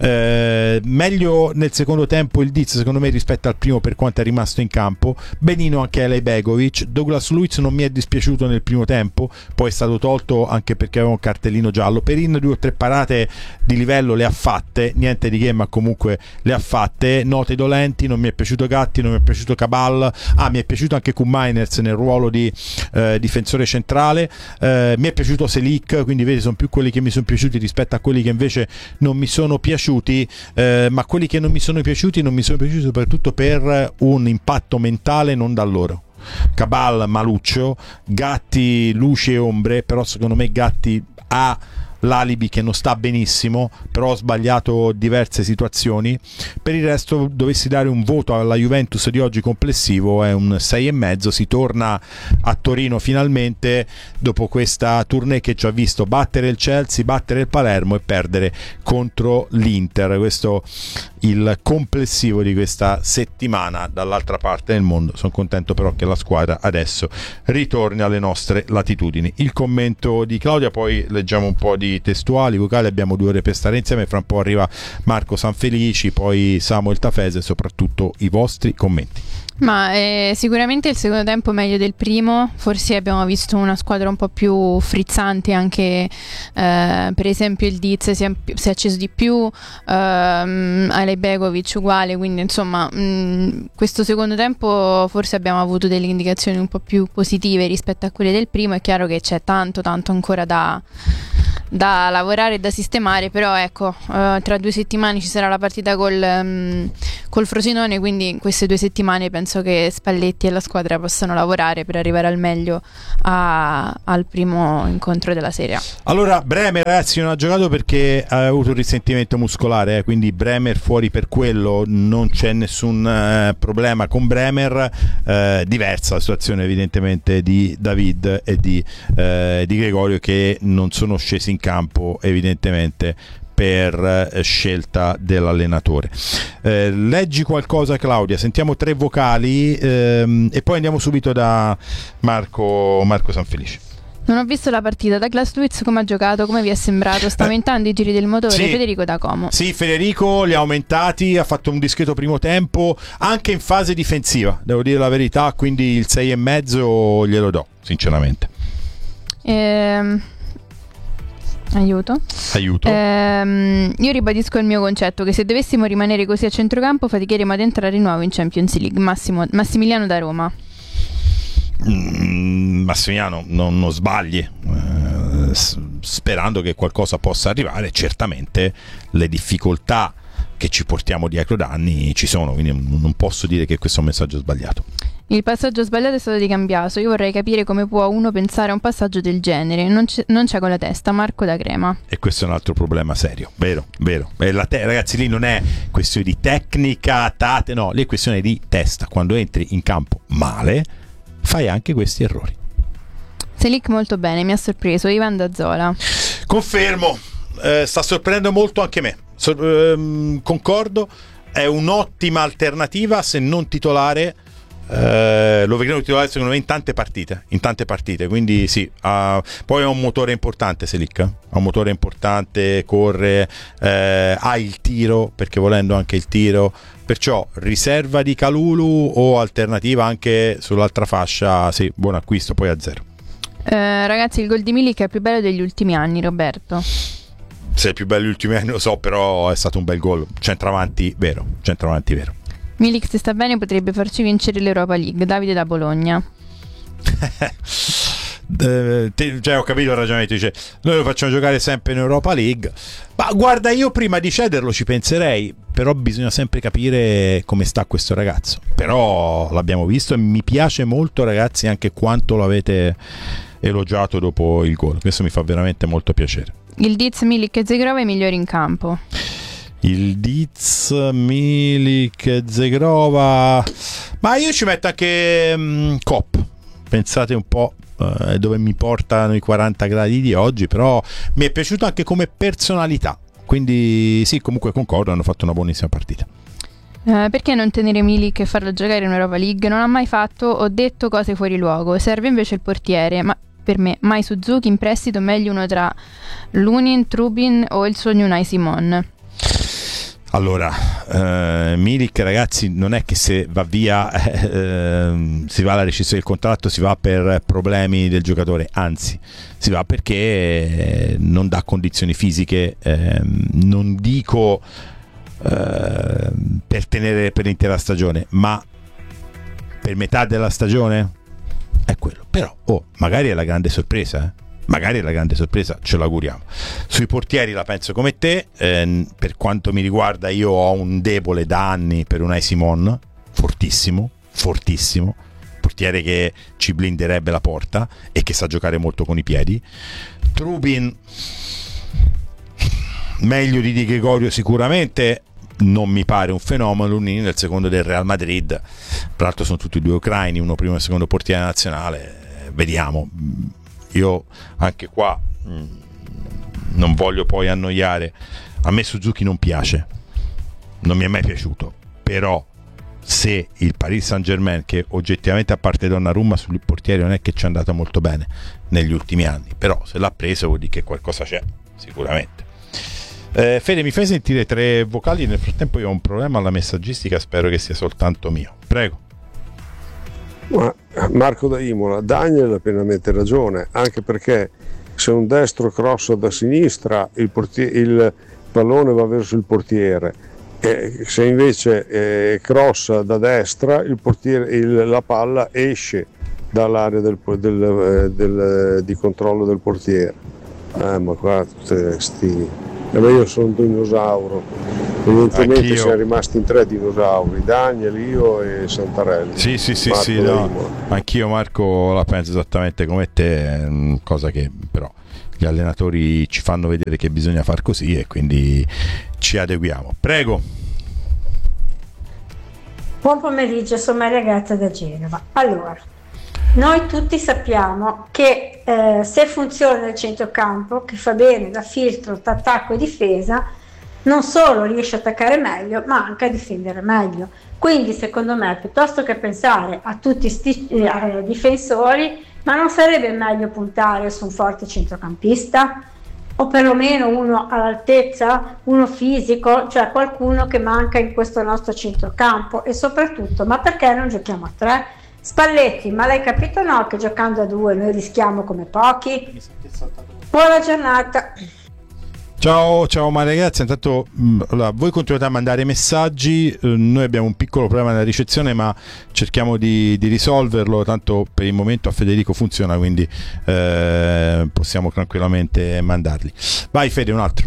Eh, meglio nel secondo tempo il Diz, secondo me, rispetto al primo, per quanto è rimasto in campo. Benino anche Elej Begovic. Douglas Luiz non mi è dispiaciuto nel primo tempo, poi è stato tolto anche perché aveva un cartellino giallo. Perin due o tre parate di livello le ha fatte, niente di che, ma comunque le ha fatte. Note dolenti: non mi è piaciuto Gatti, non mi è piaciuto Cabal, ah mi è piaciuto anche Koopmeiners nel ruolo di eh, difensore centrale, eh, mi è piaciuto Selic, quindi vedi, sono più quelli che mi sono piaciuti rispetto a quelli che invece non mi sono piaciuti, eh, ma quelli che non mi sono piaciuti non mi sono piaciuti soprattutto per un impatto mentale non da loro. Cabal maluccio, Gatti luce e ombre, però secondo me Gatti ha l'alibi che non sta benissimo, però ho sbagliato diverse situazioni. Per il resto, dovessi dare un voto alla Juventus di oggi complessivo, è un sei e mezzo. Si torna a Torino finalmente dopo questa tournée che ci ha visto battere il Chelsea, battere il Palermo e perdere contro l'Inter. Questo il complessivo di questa settimana dall'altra parte del mondo. Sono contento però che la squadra adesso ritorni alle nostre latitudini. Il commento di Claudia, poi leggiamo un po' di testuali, vocali, abbiamo due ore per stare insieme, fra un po' arriva Marco Sanfelici, poi Samuel Tafese e soprattutto i vostri commenti. Ma eh, sicuramente il secondo tempo meglio del primo, forse abbiamo visto una squadra un po' più frizzante, anche eh, per esempio il Diz si è, si è acceso di più, ehm, Alejbegovic uguale, quindi insomma mh, questo secondo tempo forse abbiamo avuto delle indicazioni un po' più positive rispetto a quelle del primo. È chiaro che c'è tanto tanto ancora da da lavorare e da sistemare, però ecco, uh, tra due settimane ci sarà la partita col, um, col Frosinone, quindi in queste due settimane penso che Spalletti e la squadra possano lavorare per arrivare al meglio a, al primo incontro della Serie A. Allora Bremer, ragazzi, non ha giocato perché ha avuto un risentimento muscolare, eh, quindi Bremer fuori per quello, non c'è nessun eh, problema con Bremer. Eh, diversa la situazione evidentemente di David e di, eh, di Gregorio, che non sono scesi in campo evidentemente per eh, scelta dell'allenatore. Eh, leggi qualcosa, Claudia, sentiamo tre vocali ehm, e poi andiamo subito da Marco, Marco Sanfelice. Non ho visto la partita. Douglas Luiz come ha giocato? Come vi è sembrato? Sta aumentando eh, i giri del motore? Sì. Federico da Como. Sì, Federico li ha aumentati, ha fatto un discreto primo tempo anche in fase difensiva, devo dire la verità, quindi il sei e mezzo glielo do sinceramente. ehm Aiuto. Aiuto. Ehm, io ribadisco il mio concetto che se dovessimo rimanere così a centrocampo faticheremo ad entrare di nuovo in Champions League. Massimo, Massimiliano da Roma. Mm, Massimiliano, non, non sbagli, eh, sperando che qualcosa possa arrivare. Certamente le difficoltà che ci portiamo dietro da anni ci sono, quindi non posso dire che questo è un messaggio sbagliato. Il passaggio sbagliato è stato di Cambiaso. Io vorrei capire come può uno pensare a un passaggio del genere. Non c'è, non c'è con la testa. Marco da Crema. E questo è un altro problema serio, vero, vero. E la te- ragazzi, lì non è questione di tecnica, tate, no, lì è questione di testa. Quando entri in campo male fai anche questi errori. Selic molto bene, mi ha sorpreso. Ivan da Zola. Confermo, eh, sta sorprendendo molto anche me. So- ehm, concordo, è un'ottima alternativa, se non titolare. Uh, lo vedremo titolare secondo me in tante partite in tante partite quindi sì, uh, poi ha un motore importante Selic, ha un motore importante, corre, uh, ha il tiro, perché volendo anche il tiro, perciò riserva di Kalulu o alternativa anche sull'altra fascia, sì, buon acquisto, poi a zero. Uh, ragazzi, il gol di Milik è il più bello degli ultimi anni, Roberto. Se è il più bello degli ultimi anni lo so, però è stato un bel gol, centravanti vero, centravanti vero. Milik, se sta bene, potrebbe farci vincere l'Europa League. Davide da Bologna. eh, te, cioè, ho capito il ragionamento, dice noi lo facciamo giocare sempre in Europa League, ma guarda, io prima di cederlo ci penserei, però bisogna sempre capire come sta questo ragazzo. Però l'abbiamo visto e mi piace molto, ragazzi, anche quanto lo avete elogiato dopo il gol, questo mi fa veramente molto piacere. Il Diz, Milik e Zegrova i migliori in campo. Il Diz, Milik, Zegrova, ma io ci metto anche um, Kopp. Pensate un po' uh, dove mi portano i quaranta gradi di oggi, però mi è piaciuto anche come personalità, quindi sì, comunque concordo, hanno fatto una buonissima partita. Uh, perché non tenere Milik e farlo giocare in Europa League? Non ha mai fatto, ho detto cose fuori luogo. Serve invece il portiere, ma per me mai Suzuki in prestito, meglio uno tra Lunin, Trubin o il sogno Unai Simon. Allora, eh, Milik, ragazzi, non è che se va via eh, si va alla rescissione del contratto, si va per problemi del giocatore, anzi si va perché non dà condizioni fisiche, eh, non dico eh, per tenere per l'intera stagione, ma per metà della stagione è quello. Però oh, magari è la grande sorpresa, eh? Magari è la grande sorpresa, ce l'auguriamo. Sui portieri la penso come te, eh, per quanto mi riguarda io ho un debole da anni per Unai Simon, fortissimo, fortissimo, portiere che ci blinderebbe la porta e che sa giocare molto con i piedi. Trubin meglio di Di Gregorio sicuramente, non mi pare un fenomeno. Lunini nel secondo del Real Madrid, tra l'altro sono tutti e due ucraini, uno primo e secondo portiere nazionale, vediamo. Io anche qua mh, non voglio poi annoiare, a me Suzuki non piace, non mi è mai piaciuto, però se il Paris Saint-Germain, che oggettivamente a parte Donnarumma sul portiere non è che ci è andato molto bene negli ultimi anni, però se l'ha preso vuol dire che qualcosa c'è sicuramente. eh, Fede, mi fai sentire tre vocali? Nel frattempo io ho un problema alla messaggistica, spero che sia soltanto mio, prego. Ma Marco da Imola, Daniel ha pienamente ragione, anche perché se un destro crossa da sinistra il, portiere, il pallone va verso il portiere, e se invece eh, crossa da destra il portiere, il, la palla esce dall'area del, del, del, di controllo del portiere. Eh, ma qua tutte sti... eh, io sono un dinosauro, evidentemente Anch'io. siamo rimasti in tre dinosauri, Daniel, io e Santarelli. Sì, sì, sì, Marco sì, da no. Imola. Anch'io, Marco, la penso esattamente come te, mm, cosa che però gli allenatori ci fanno vedere che bisogna far così e quindi ci adeguiamo. Prego. Buon pomeriggio, sono Maria Grazia da Genova. Allora, noi tutti sappiamo che eh, se funziona il centrocampo, che fa bene da filtro tra attacco e difesa, non solo riesce a attaccare meglio, ma anche a difendere meglio. Quindi, secondo me, piuttosto che pensare a tutti sti eh, difensori, ma non sarebbe meglio puntare su un forte centrocampista? O perlomeno uno all'altezza, uno fisico, cioè qualcuno che manca in questo nostro centrocampo. E soprattutto, ma perché non giochiamo a tre? Spalletti, ma l'hai capito o no che giocando a due noi rischiamo come pochi? Buona giornata. Ciao, ciao ma ragazzi, intanto mh, allora, voi continuate a mandare messaggi, eh, noi abbiamo un piccolo problema nella ricezione ma cerchiamo di, di risolverlo, tanto per il momento a Federico funziona, quindi eh, possiamo tranquillamente mandarli. Vai Fede, un altro.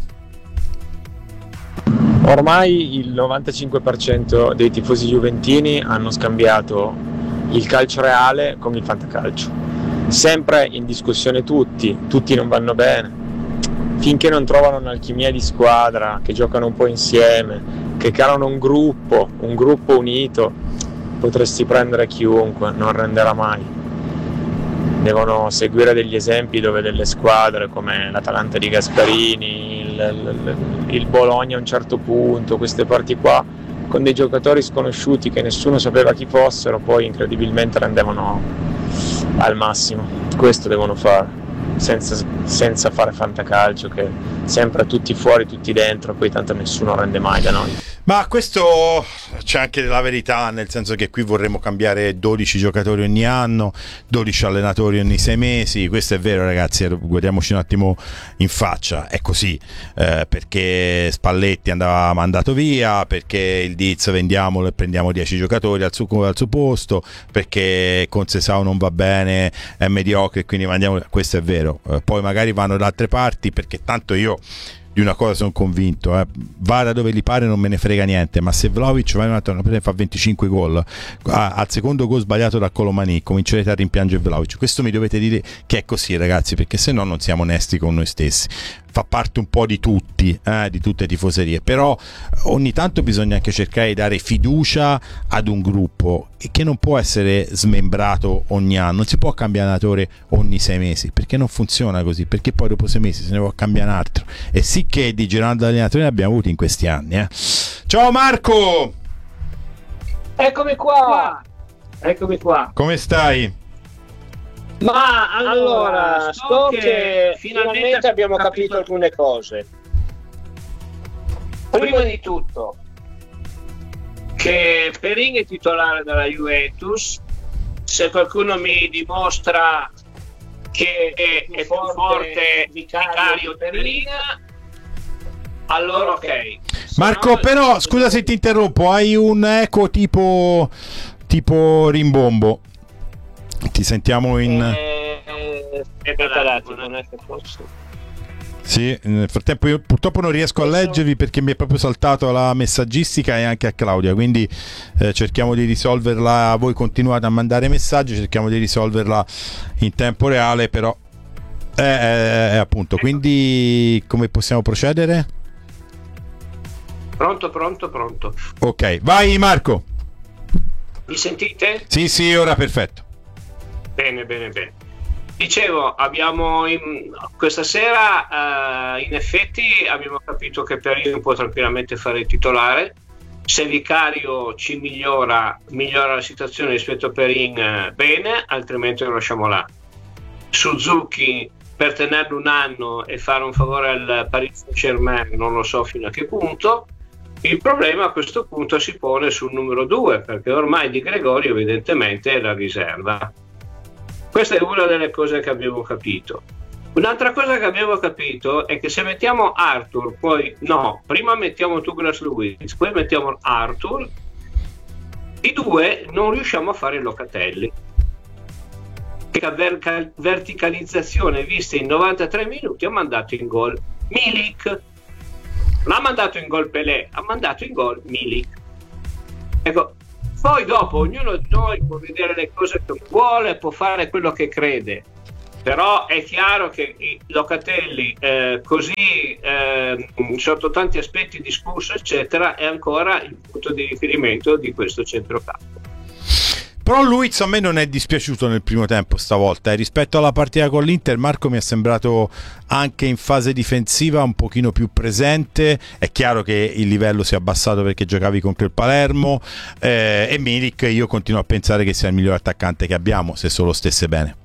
Ormai il novantacinque per cento dei tifosi juventini hanno scambiato il calcio reale con il fantacalcio, sempre in discussione tutti, tutti non vanno bene. Finché non trovano un'alchimia di squadra, che giocano un po' insieme, che creano un gruppo, un gruppo unito, potresti prendere chiunque, non renderà mai. Devono seguire degli esempi dove delle squadre come l'Atalanta di Gasperini, il, il, il Bologna a un certo punto, queste parti qua, con dei giocatori sconosciuti che nessuno sapeva chi fossero, poi incredibilmente rendevano al massimo. Questo devono fare. Senza, senza fare fantacalcio che sempre tutti fuori, tutti dentro, poi tanto nessuno rende mai da noi. Ma questo c'è anche della verità, nel senso che qui vorremmo cambiare dodici giocatori ogni anno, dodici allenatori ogni sei mesi. Questo è vero ragazzi, guardiamoci un attimo in faccia, è così, eh, perché Spalletti andava mandato via, perché il Diz vendiamolo e prendiamo dieci giocatori al suo, al suo posto, perché Conceição non va bene, è mediocre e quindi mandiamo. Questo è vero, eh, poi magari vanno da altre parti, perché tanto io di una cosa sono convinto, eh. vada dove gli pare, non me ne frega niente, ma se Vlahovic va in un'altra partita e fa venticinque gol, ah, al secondo gol sbagliato da Colomani comincerete a rimpiangere Vlahovic. Questo mi dovete dire che è così ragazzi, perché se no non siamo onesti con noi stessi. Fa parte un po' di tutti, eh, di tutte le tifoserie, però ogni tanto bisogna anche cercare di dare fiducia ad un gruppo che non può essere smembrato ogni anno, non si può cambiare allenatore ogni sei mesi, perché non funziona così, perché poi dopo sei mesi se ne può cambiare un altro, e sì che di girando allenatori ne abbiamo avuti in questi anni, eh. Ciao Marco! Eccomi qua! Eccomi qua! Come stai? Ma allora, sto che finalmente abbiamo capito alcune cose. Prima di tutto, che Perin è titolare della Juventus. Se qualcuno mi dimostra che è, è più forte vicario Perin, allora ok. Marco, no, però scusa se ti interrompo, hai un eco tipo tipo rimbombo. Ti sentiamo in... Eh, eh, aspetta un attimo, non è che posso... Sì, nel frattempo io purtroppo non riesco a leggervi perché mi è proprio saltato la messaggistica e anche a Claudia, quindi eh, cerchiamo di risolverla, voi continuate a mandare messaggi, cerchiamo di risolverla in tempo reale, però eh, eh, appunto, quindi come possiamo procedere? Pronto, pronto, pronto. Ok, vai Marco. Mi sentite? Sì, sì, ora perfetto. Bene, bene, bene. Dicevo, abbiamo in, questa sera uh, in effetti abbiamo capito che Perin può tranquillamente fare il titolare. Se Vicario ci migliora, migliora la situazione rispetto a Perin, uh, bene, altrimenti lo lasciamo là. Suzuki per tenerlo un anno e fare un favore al Paris Saint-Germain non lo so fino a che punto. Il problema a questo punto si pone sul numero due, perché ormai Di Gregorio evidentemente è la riserva. Questa è una delle cose che abbiamo capito. Un'altra cosa che abbiamo capito è che se mettiamo Arthur, poi no, prima mettiamo Douglas Luiz, poi mettiamo Arthur, i due non riusciamo a fare Locatelli. Che la ver- verticalizzazione vista in novantatré minuti ha mandato in gol Milik. Non ha mandato in gol Pelé, ha mandato in gol Milik. Ecco, poi dopo ognuno di noi può vedere le cose che vuole, può fare quello che crede, però è chiaro che Locatelli eh, così eh, sotto tanti aspetti discusso eccetera è ancora il punto di riferimento di questo centrocampo. Però Luiz a me non è dispiaciuto nel primo tempo stavolta, eh. Rispetto alla partita con l'Inter Marco mi è sembrato anche in fase difensiva un pochino più presente. È chiaro che il livello si è abbassato perché giocavi contro il Palermo, eh, e Milik io continuo a pensare che sia il miglior attaccante che abbiamo, se solo stesse bene.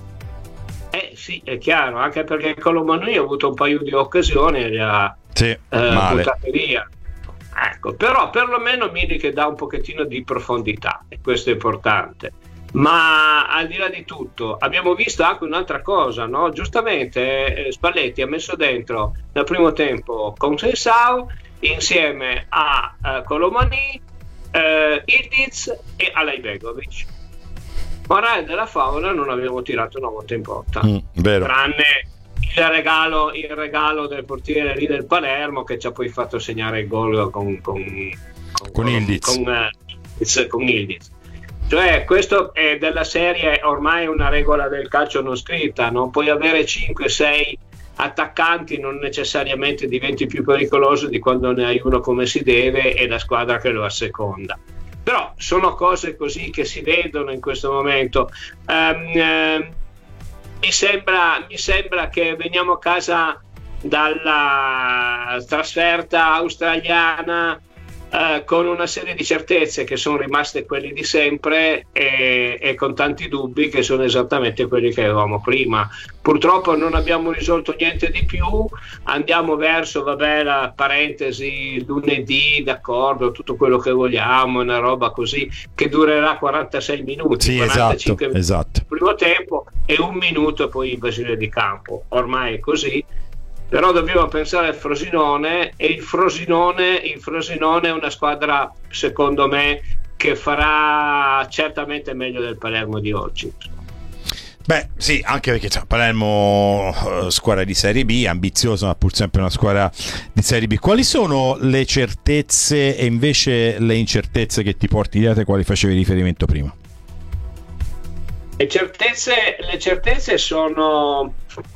Eh sì, è chiaro, anche perché Colomani ha avuto un paio di occasioni e le ha sì, eh, male. buttate via. Ecco, però perlomeno Milik dà un pochettino di profondità e questo è importante. Ma al di là di tutto abbiamo visto anche un'altra cosa, no? Giustamente eh, Spalletti ha messo dentro nel primo tempo Conceição insieme a eh, Colomani, eh, Ildiz e Alaibegovic. Morale della favola, non abbiamo tirato una volta in porta, mm, vero. tranne il regalo, il regalo del portiere lì del Palermo che ci ha poi fatto segnare il gol con con, con, con Ildiz con, uh, con Ildiz. Cioè questo è della serie ormai una regola del calcio non scritta, non puoi avere cinque sei attaccanti, non necessariamente diventi più pericoloso di quando ne hai uno come si deve e la squadra che lo asseconda. Però sono cose così che si vedono in questo momento. um, um, Mi sembra, mi sembra che veniamo a casa dalla trasferta australiana eh, con una serie di certezze che sono rimaste quelle di sempre e, e con tanti dubbi che sono esattamente quelli che avevamo prima. Purtroppo non abbiamo risolto niente di più, andiamo verso, vabbè, la parentesi lunedì, d'accordo, tutto quello che vogliamo, una roba così che durerà quarantasei minuti, sì, quarantacinque esatto, minuti esatto. il primo tempo e un minuto e poi invasione di campo, ormai è così. Però dobbiamo pensare al Frosinone e il Frosinone, il Frosinone è una squadra secondo me che farà certamente meglio del Palermo di oggi. Beh sì, anche perché cioè, Palermo uh, squadra di Serie B, ambiziosa ma pur sempre una squadra di Serie B. Quali sono le certezze e invece le incertezze che ti porti dietro, quali facevi riferimento prima? Le certezze, le certezze sono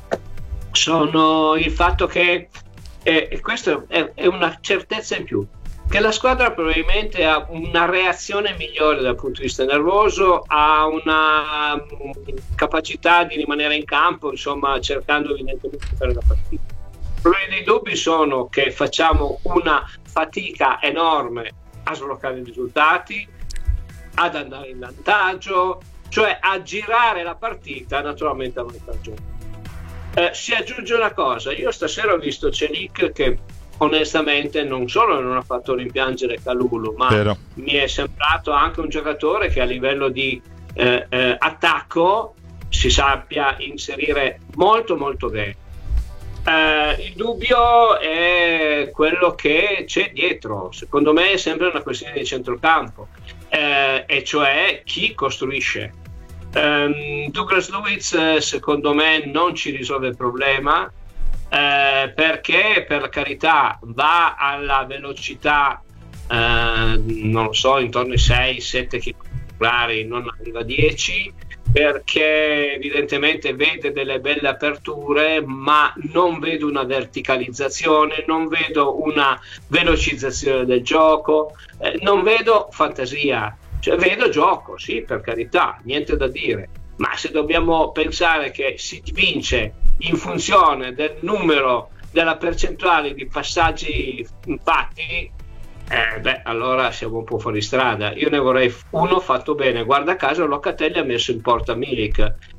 sono il fatto che eh, e questo è, è una certezza in più, che la squadra probabilmente ha una reazione migliore dal punto di vista nervoso, ha una um, capacità di rimanere in campo, insomma cercando evidentemente di fare la partita. I problemi dei dubbi sono che facciamo una fatica enorme a sbloccare i risultati, ad andare in vantaggio, cioè a girare la partita naturalmente a vantaggio. Eh, si aggiunge una cosa, io stasera ho visto Celik che onestamente non solo non ha fatto rimpiangere Kalulu, ma Vero. mi è sembrato anche un giocatore che a livello di eh, eh, attacco si sappia inserire molto molto bene. Eh, il dubbio è quello che c'è dietro, secondo me è sempre una questione di centrocampo, eh, e cioè chi costruisce. Um, Douglas Luiz secondo me non ci risolve il problema, eh, perché per carità va alla velocità eh, non lo so, intorno ai sei sette chilometri, non arriva a dieci, perché evidentemente vede delle belle aperture ma non vedo una verticalizzazione, non vedo una velocizzazione del gioco, eh, non vedo fantasia. Cioè, vedo gioco, sì, per carità, niente da dire, ma se dobbiamo pensare che si vince in funzione del numero, della percentuale di passaggi fatti, eh, beh, allora siamo un po' fuori strada. Io ne vorrei uno fatto bene. Guarda caso Locatelli ha messo in porta Milik,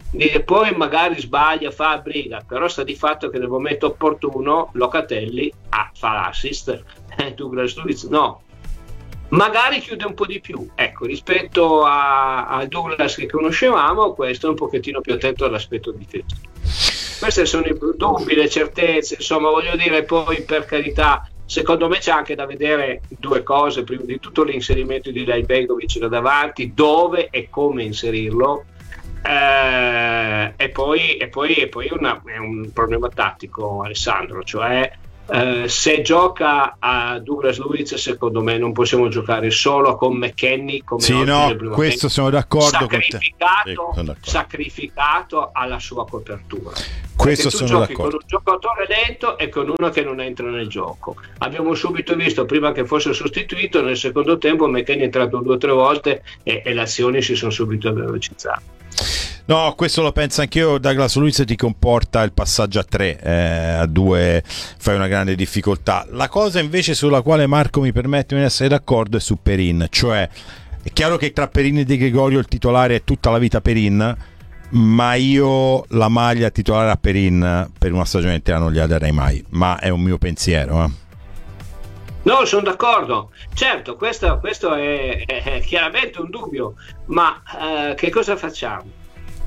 di, poi magari sbaglia, fa briga, però sta di fatto che nel momento opportuno Locatelli ah, fa l'assist, eh, Douglas Luiz no, magari chiude un po' di più, ecco, rispetto a, a Douglas che conoscevamo, questo è un pochettino più attento all'aspetto difensivo. Queste sono i dubbi, le certezze, insomma, voglio dire, poi per carità, secondo me c'è anche da vedere due cose: prima di tutto l'inserimento di Ibrahimovic da davanti, dove e come inserirlo, eh, e poi, e poi, e poi una, è un problema tattico, Alessandro, cioè eh, se gioca a Douglas Luiz, secondo me non possiamo giocare solo con McKennie come sì, no, questo sono d'accordo con te. Sacrificato, sacrificato alla sua copertura. Questo tu sono giochi d'accordo. con un giocatore lento e con uno che non entra nel gioco. Abbiamo subito visto, prima che fosse sostituito, nel secondo tempo McKennie è entrato due o tre volte e, e le azioni si sono subito velocizzate. No, questo lo penso anch'io. Douglas Luiz ti comporta il passaggio a tre, eh, a due fai una grande difficoltà. La cosa invece sulla quale Marco mi permette di essere d'accordo è su Perin, cioè è chiaro che tra Perin e De Gregorio il titolare è tutta la vita Perin, ma io la maglia titolare a Perin per una stagione intera non gliela darei mai, ma è un mio pensiero, eh. No, sono d'accordo, certo, questo, questo è, è chiaramente un dubbio, ma eh, che cosa facciamo?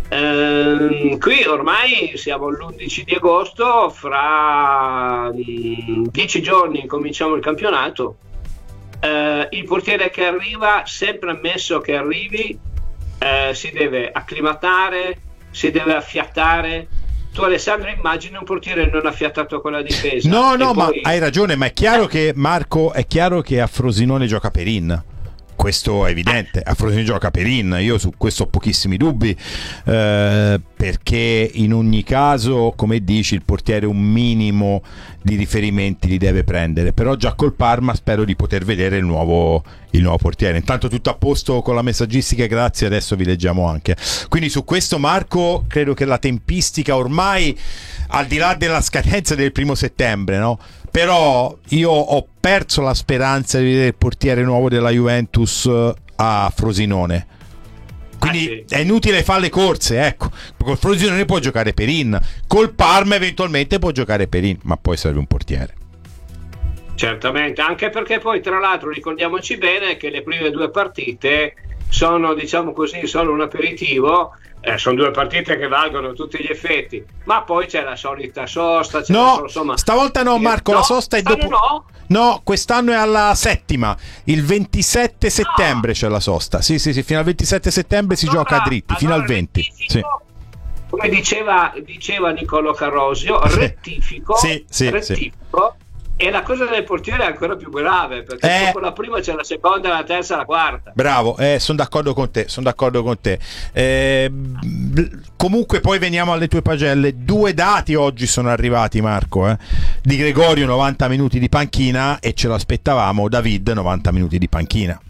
Eh, qui ormai siamo all'undici di agosto, fra mh, dieci giorni cominciamo il campionato, eh, il portiere che arriva, sempre ammesso che arrivi, eh, si deve acclimatare, si deve affiatare. Tu, Alessandro, immagini un portiere non affiatato con la difesa? No, no, poi... ma hai ragione, ma è chiaro che Marco, è chiaro che a Frosinone gioca Perin. Questo è evidente, a Frosinone gioca Perin, io su questo ho pochissimi dubbi, eh, perché in ogni caso, come dici, il portiere un minimo di riferimenti li deve prendere, però già col Parma spero di poter vedere il nuovo, il nuovo portiere. Intanto tutto a posto con la messaggistica, grazie, adesso vi leggiamo anche. Quindi su questo, Marco, credo che la tempistica ormai, al di là della scadenza del primo settembre, no? Però io ho perso la speranza di vedere il portiere nuovo della Juventus a Frosinone, quindi ah, sì. È inutile fare le corse, ecco. Col Frosinone può giocare Perin, col Parma eventualmente può giocare Perin, ma poi serve un portiere. Certamente, anche perché poi tra l'altro ricordiamoci bene che le prime due partite sono, diciamo così, solo un aperitivo. Eh, sono due partite che valgono tutti gli effetti, ma poi c'è la solita sosta, c'è no, la sol- insomma... stavolta no, Marco, no, la sosta è dopo no? no, quest'anno è alla settima, il ventisette settembre ah. c'è la sosta, sì sì sì, fino al ventisette settembre si allora, gioca dritti, allora fino al venti, sì. Come diceva, diceva Niccolò Carrosio, rettifico, sì, sì, rettifico sì. E la cosa del portiere è ancora più grave, perché eh, dopo la prima c'è la seconda, la terza, la quarta. Bravo, eh, sono d'accordo con te, sono d'accordo con te. Eh, comunque poi veniamo alle tue pagelle. Due dati oggi sono arrivati, Marco. Eh. Di Gregorio novanta minuti di panchina e ce l'aspettavamo, David novanta minuti di panchina.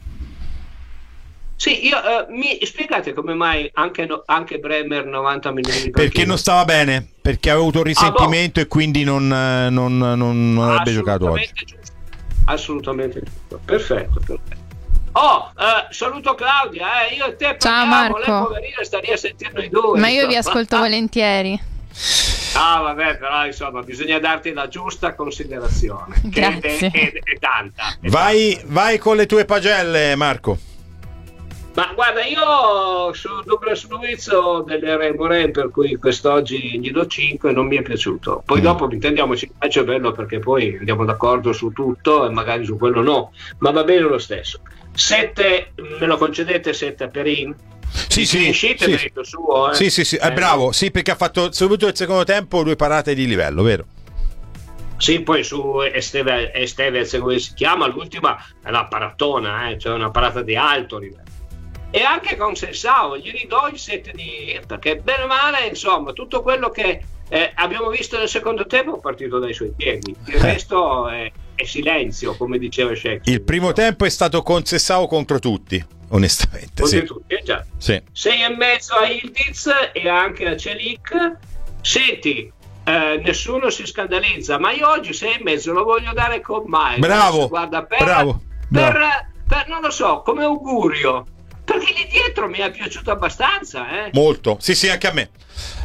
Sì, io eh, mi spiegate come mai anche, no, anche Bremer novanta minuti di panchina? Perché non stava bene, perché aveva avuto un risentimento ah, boh. e quindi non, non, non, non avrebbe giocato oggi. Giusto. Assolutamente giusto. Perfetto, perfetto. Oh, eh, saluto Claudia, eh, io e te ciao parliamo, Marco. Lei poverina sta lì a sentire noi due. Ma io vi ascolto volentieri. Ah vabbè, però insomma bisogna darti la giusta considerazione. Grazie. Che è, è, è tanta. È vai, tanta. vai con le tue pagelle, Marco. Ma guarda, io su Douglas Luiz ho delle remore, per cui quest'oggi gli do cinque, non mi è piaciuto. Poi mm. dopo intendiamoci, il calcio è bello perché poi andiamo d'accordo su tutto e magari su quello no, ma va bene lo stesso. sette, me lo concedete sette a Perin? Sì, sì, sì, sì. Suo, eh? sì, sì, sì, è eh, bravo, sì, perché ha fatto subito il secondo tempo due parate di livello, vero? Sì, poi su Esteve, Estevez, come si chiama, l'ultima è una paratona, eh? Cioè una parata di alto livello. E anche con Sensao gli ridò il sette di, perché bene o male, insomma, tutto quello che eh, abbiamo visto nel secondo tempo è partito dai suoi piedi, il resto è, è silenzio, come diceva Shakespeare. Il primo tempo è stato con Sensao contro tutti, onestamente. Contro sì. tutti, eh, già. Sì. Sei e mezzo a Ildiz e anche a Celik. Senti, eh, nessuno si scandalizza, ma io oggi sei e mezzo lo voglio dare con Mai. Bravo, guarda, per, bravo, per, bravo. Per, non lo so, come augurio. Perché lì dietro mi è piaciuto abbastanza, eh? Molto, sì sì, anche a me.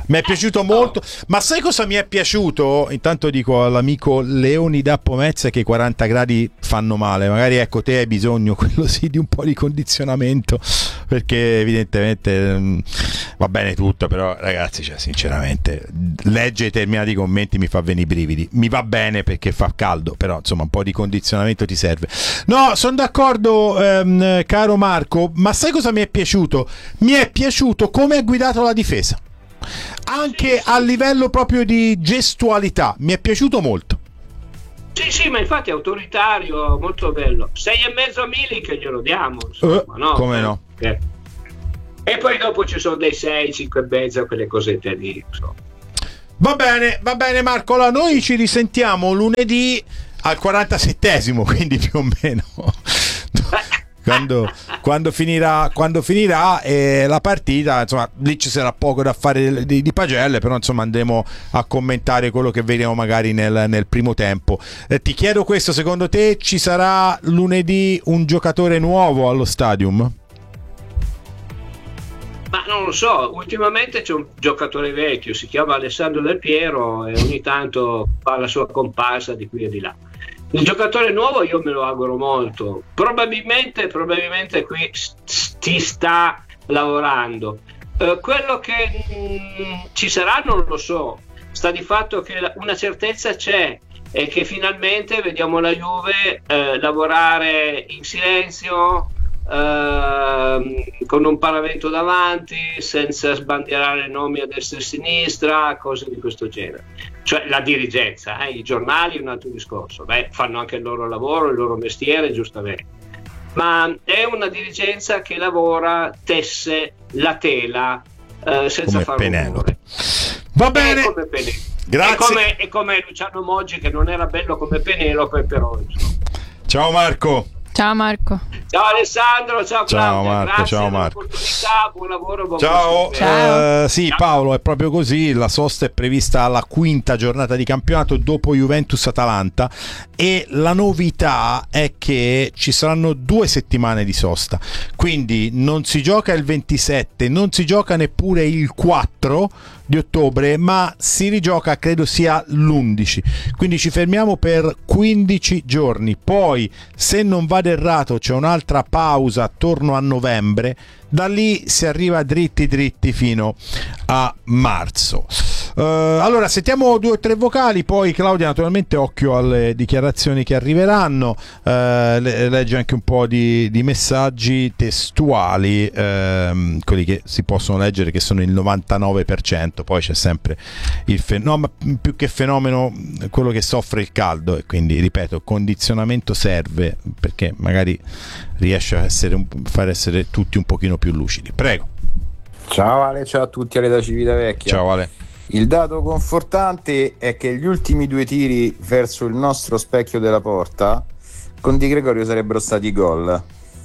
Mi è piaciuto molto, ma sai cosa mi è piaciuto? Intanto dico all'amico Leonida Pomezia che i quaranta gradi fanno male, magari ecco te hai bisogno, quello sì, di un po' di condizionamento, perché evidentemente mh, va bene tutto, però ragazzi, cioè, sinceramente leggere determinati commenti mi fa venire i brividi. Mi va bene perché fa caldo, però insomma un po' di condizionamento ti serve. No, sono d'accordo, ehm, caro Marco, ma sai cosa mi è piaciuto? Mi è piaciuto come ha guidato la difesa, anche a livello proprio di gestualità, mi è piaciuto molto. Sì, sì, ma infatti è autoritario, molto bello. Sei e mezzo a Milik glielo diamo, insomma, uh, no? Come no? Eh. E poi dopo ci sono dei sei, cinque e mezzo, quelle cosette lì, insomma. Va bene, va bene Marco, allora noi ci risentiamo lunedì al quarantasettesimo, quindi più o meno quando, quando finirà, quando finirà eh, la partita, insomma lì ci sarà poco da fare di, di pagelle, però insomma andremo a commentare quello che vediamo magari nel, nel primo tempo. Eh, ti chiedo questo, secondo te ci sarà lunedì un giocatore nuovo allo Stadium? Ma non lo so, ultimamente c'è un giocatore vecchio, si chiama Alessandro Del Piero e ogni tanto fa la sua comparsa di qui e di là. Il giocatore nuovo io me lo auguro molto, probabilmente, probabilmente qui ti sta lavorando. Eh, quello che mh, ci sarà non lo so, sta di fatto che una certezza c'è, è che finalmente vediamo la Juve eh, lavorare in silenzio, eh, con un paravento davanti, senza sbandierare nomi a destra e a sinistra, cose di questo genere. Cioè la dirigenza, eh, i giornali è un altro discorso, beh, fanno anche il loro lavoro, il loro mestiere, giustamente, ma è una dirigenza che lavora, tesse la tela eh, senza fare rumore. Va bene, è come Penelope. Grazie. È come, è come Luciano Moggi, che non era bello come Penelope, però insomma. Ciao Marco. Ciao Marco. Ciao Alessandro, ciao Claudia. Ciao Marco, grazie ciao Marco. Buon lavoro, buon ciao. ciao. Uh, sì, ciao. Paolo, è proprio così. La sosta è prevista alla quinta giornata di campionato dopo Juventus-Atalanta e la novità è che ci saranno due settimane di sosta. Quindi non si gioca il ventisette, non si gioca neppure il quattro di ottobre, ma si rigioca credo sia l'undici, quindi ci fermiamo per quindici giorni, poi se non vado errato c'è un'altra pausa attorno a novembre, da lì si arriva dritti dritti fino a marzo. Uh, allora sentiamo due o tre vocali, poi Claudia naturalmente occhio alle dichiarazioni che arriveranno, uh, le, legge anche un po' di, di messaggi testuali, uh, quelli che si possono leggere, che sono il novantanove per cento, poi c'è sempre il fenomeno, no, ma più che fenomeno quello che soffre il caldo, e quindi ripeto, condizionamento serve perché magari riesce a essere un, far essere tutti un pochino più lucidi. Prego. Ciao Ale, ciao a tutti, Ale da Civitavecchia. Ciao Ale. Il dato confortante è che gli ultimi due tiri verso il nostro specchio della porta con Di Gregorio sarebbero stati gol,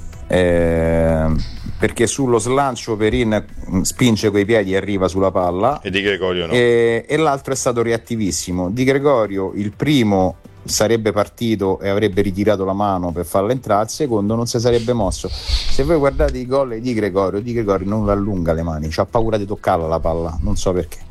eh, perché sullo slancio Perin spinge coi piedi e arriva sulla palla e Di Gregorio no, e, e l'altro è stato reattivissimo. Di Gregorio il primo sarebbe partito e avrebbe ritirato la mano per farla entrare, il secondo non si sarebbe mosso. Se voi guardate i gol di Gregorio, Di Gregorio non allunga le mani, c'ha paura di toccarla la palla, non so perché.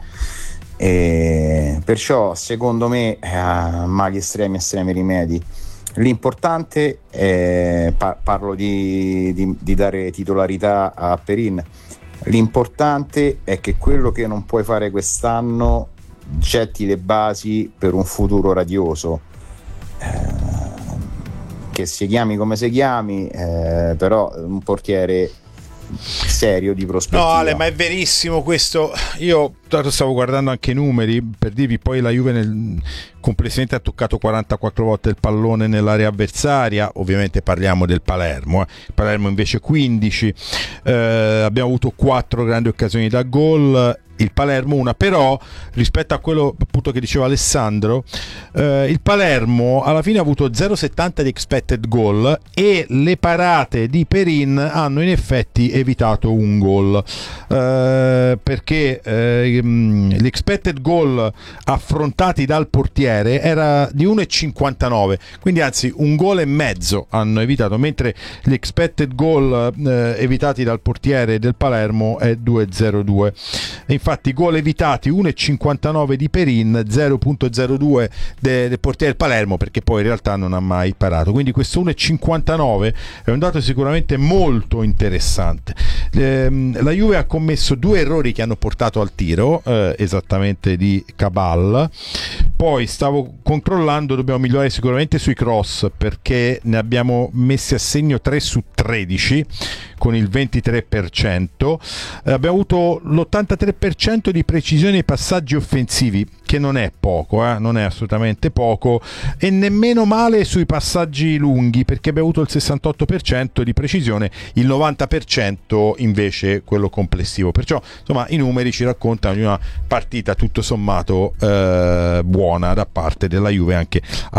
E perciò secondo me eh, mali estremi, estremi rimedi. L'importante è, par- parlo di, di, di dare titolarità a Perin, l'importante è che quello che non puoi fare quest'anno getti le basi per un futuro radioso, eh, che si chiami come si chiami, eh, però un portiere serio di prospettiva. No Ale, ma è verissimo questo. Io tanto stavo guardando anche i numeri per dirvi, poi la Juve nel, complessivamente ha toccato quarantaquattro volte il pallone nell'area avversaria, ovviamente parliamo del Palermo, eh. Palermo invece quindici, eh, abbiamo avuto quattro grandi occasioni da gol, il Palermo una, però rispetto a quello appunto che diceva Alessandro, eh, il Palermo alla fine ha avuto zero virgola settanta di expected goal e le parate di Perin hanno in effetti evitato un gol, eh, perché eh, gli expected goal affrontati dal portiere era di uno virgola cinquantanove, quindi anzi un gol e mezzo hanno evitato, mentre gli expected goal eh, evitati dal portiere del Palermo è due virgola zero due. E infatti infatti gol evitati uno virgola cinquantanove di Perin, zero virgola zero due de, del portiere del Palermo, perché poi in realtà non ha mai parato, quindi questo uno virgola cinquantanove è un dato sicuramente molto interessante. Ehm, la Juve ha commesso due errori che hanno portato al tiro, eh, esattamente di Cabal. Poi stavo controllando, dobbiamo migliorare sicuramente sui cross, perché ne abbiamo messi a segno tre su tredici con il ventitré per cento. Eh, abbiamo avuto l'ottantatré per cento di precisione ai passaggi offensivi, che non è poco, eh? non è assolutamente poco, e nemmeno male sui passaggi lunghi, perché abbiamo avuto il sessantotto per cento di precisione, il novanta per cento invece quello complessivo. Perciò insomma i numeri ci raccontano di una partita tutto sommato eh, buona da parte della Juve, anche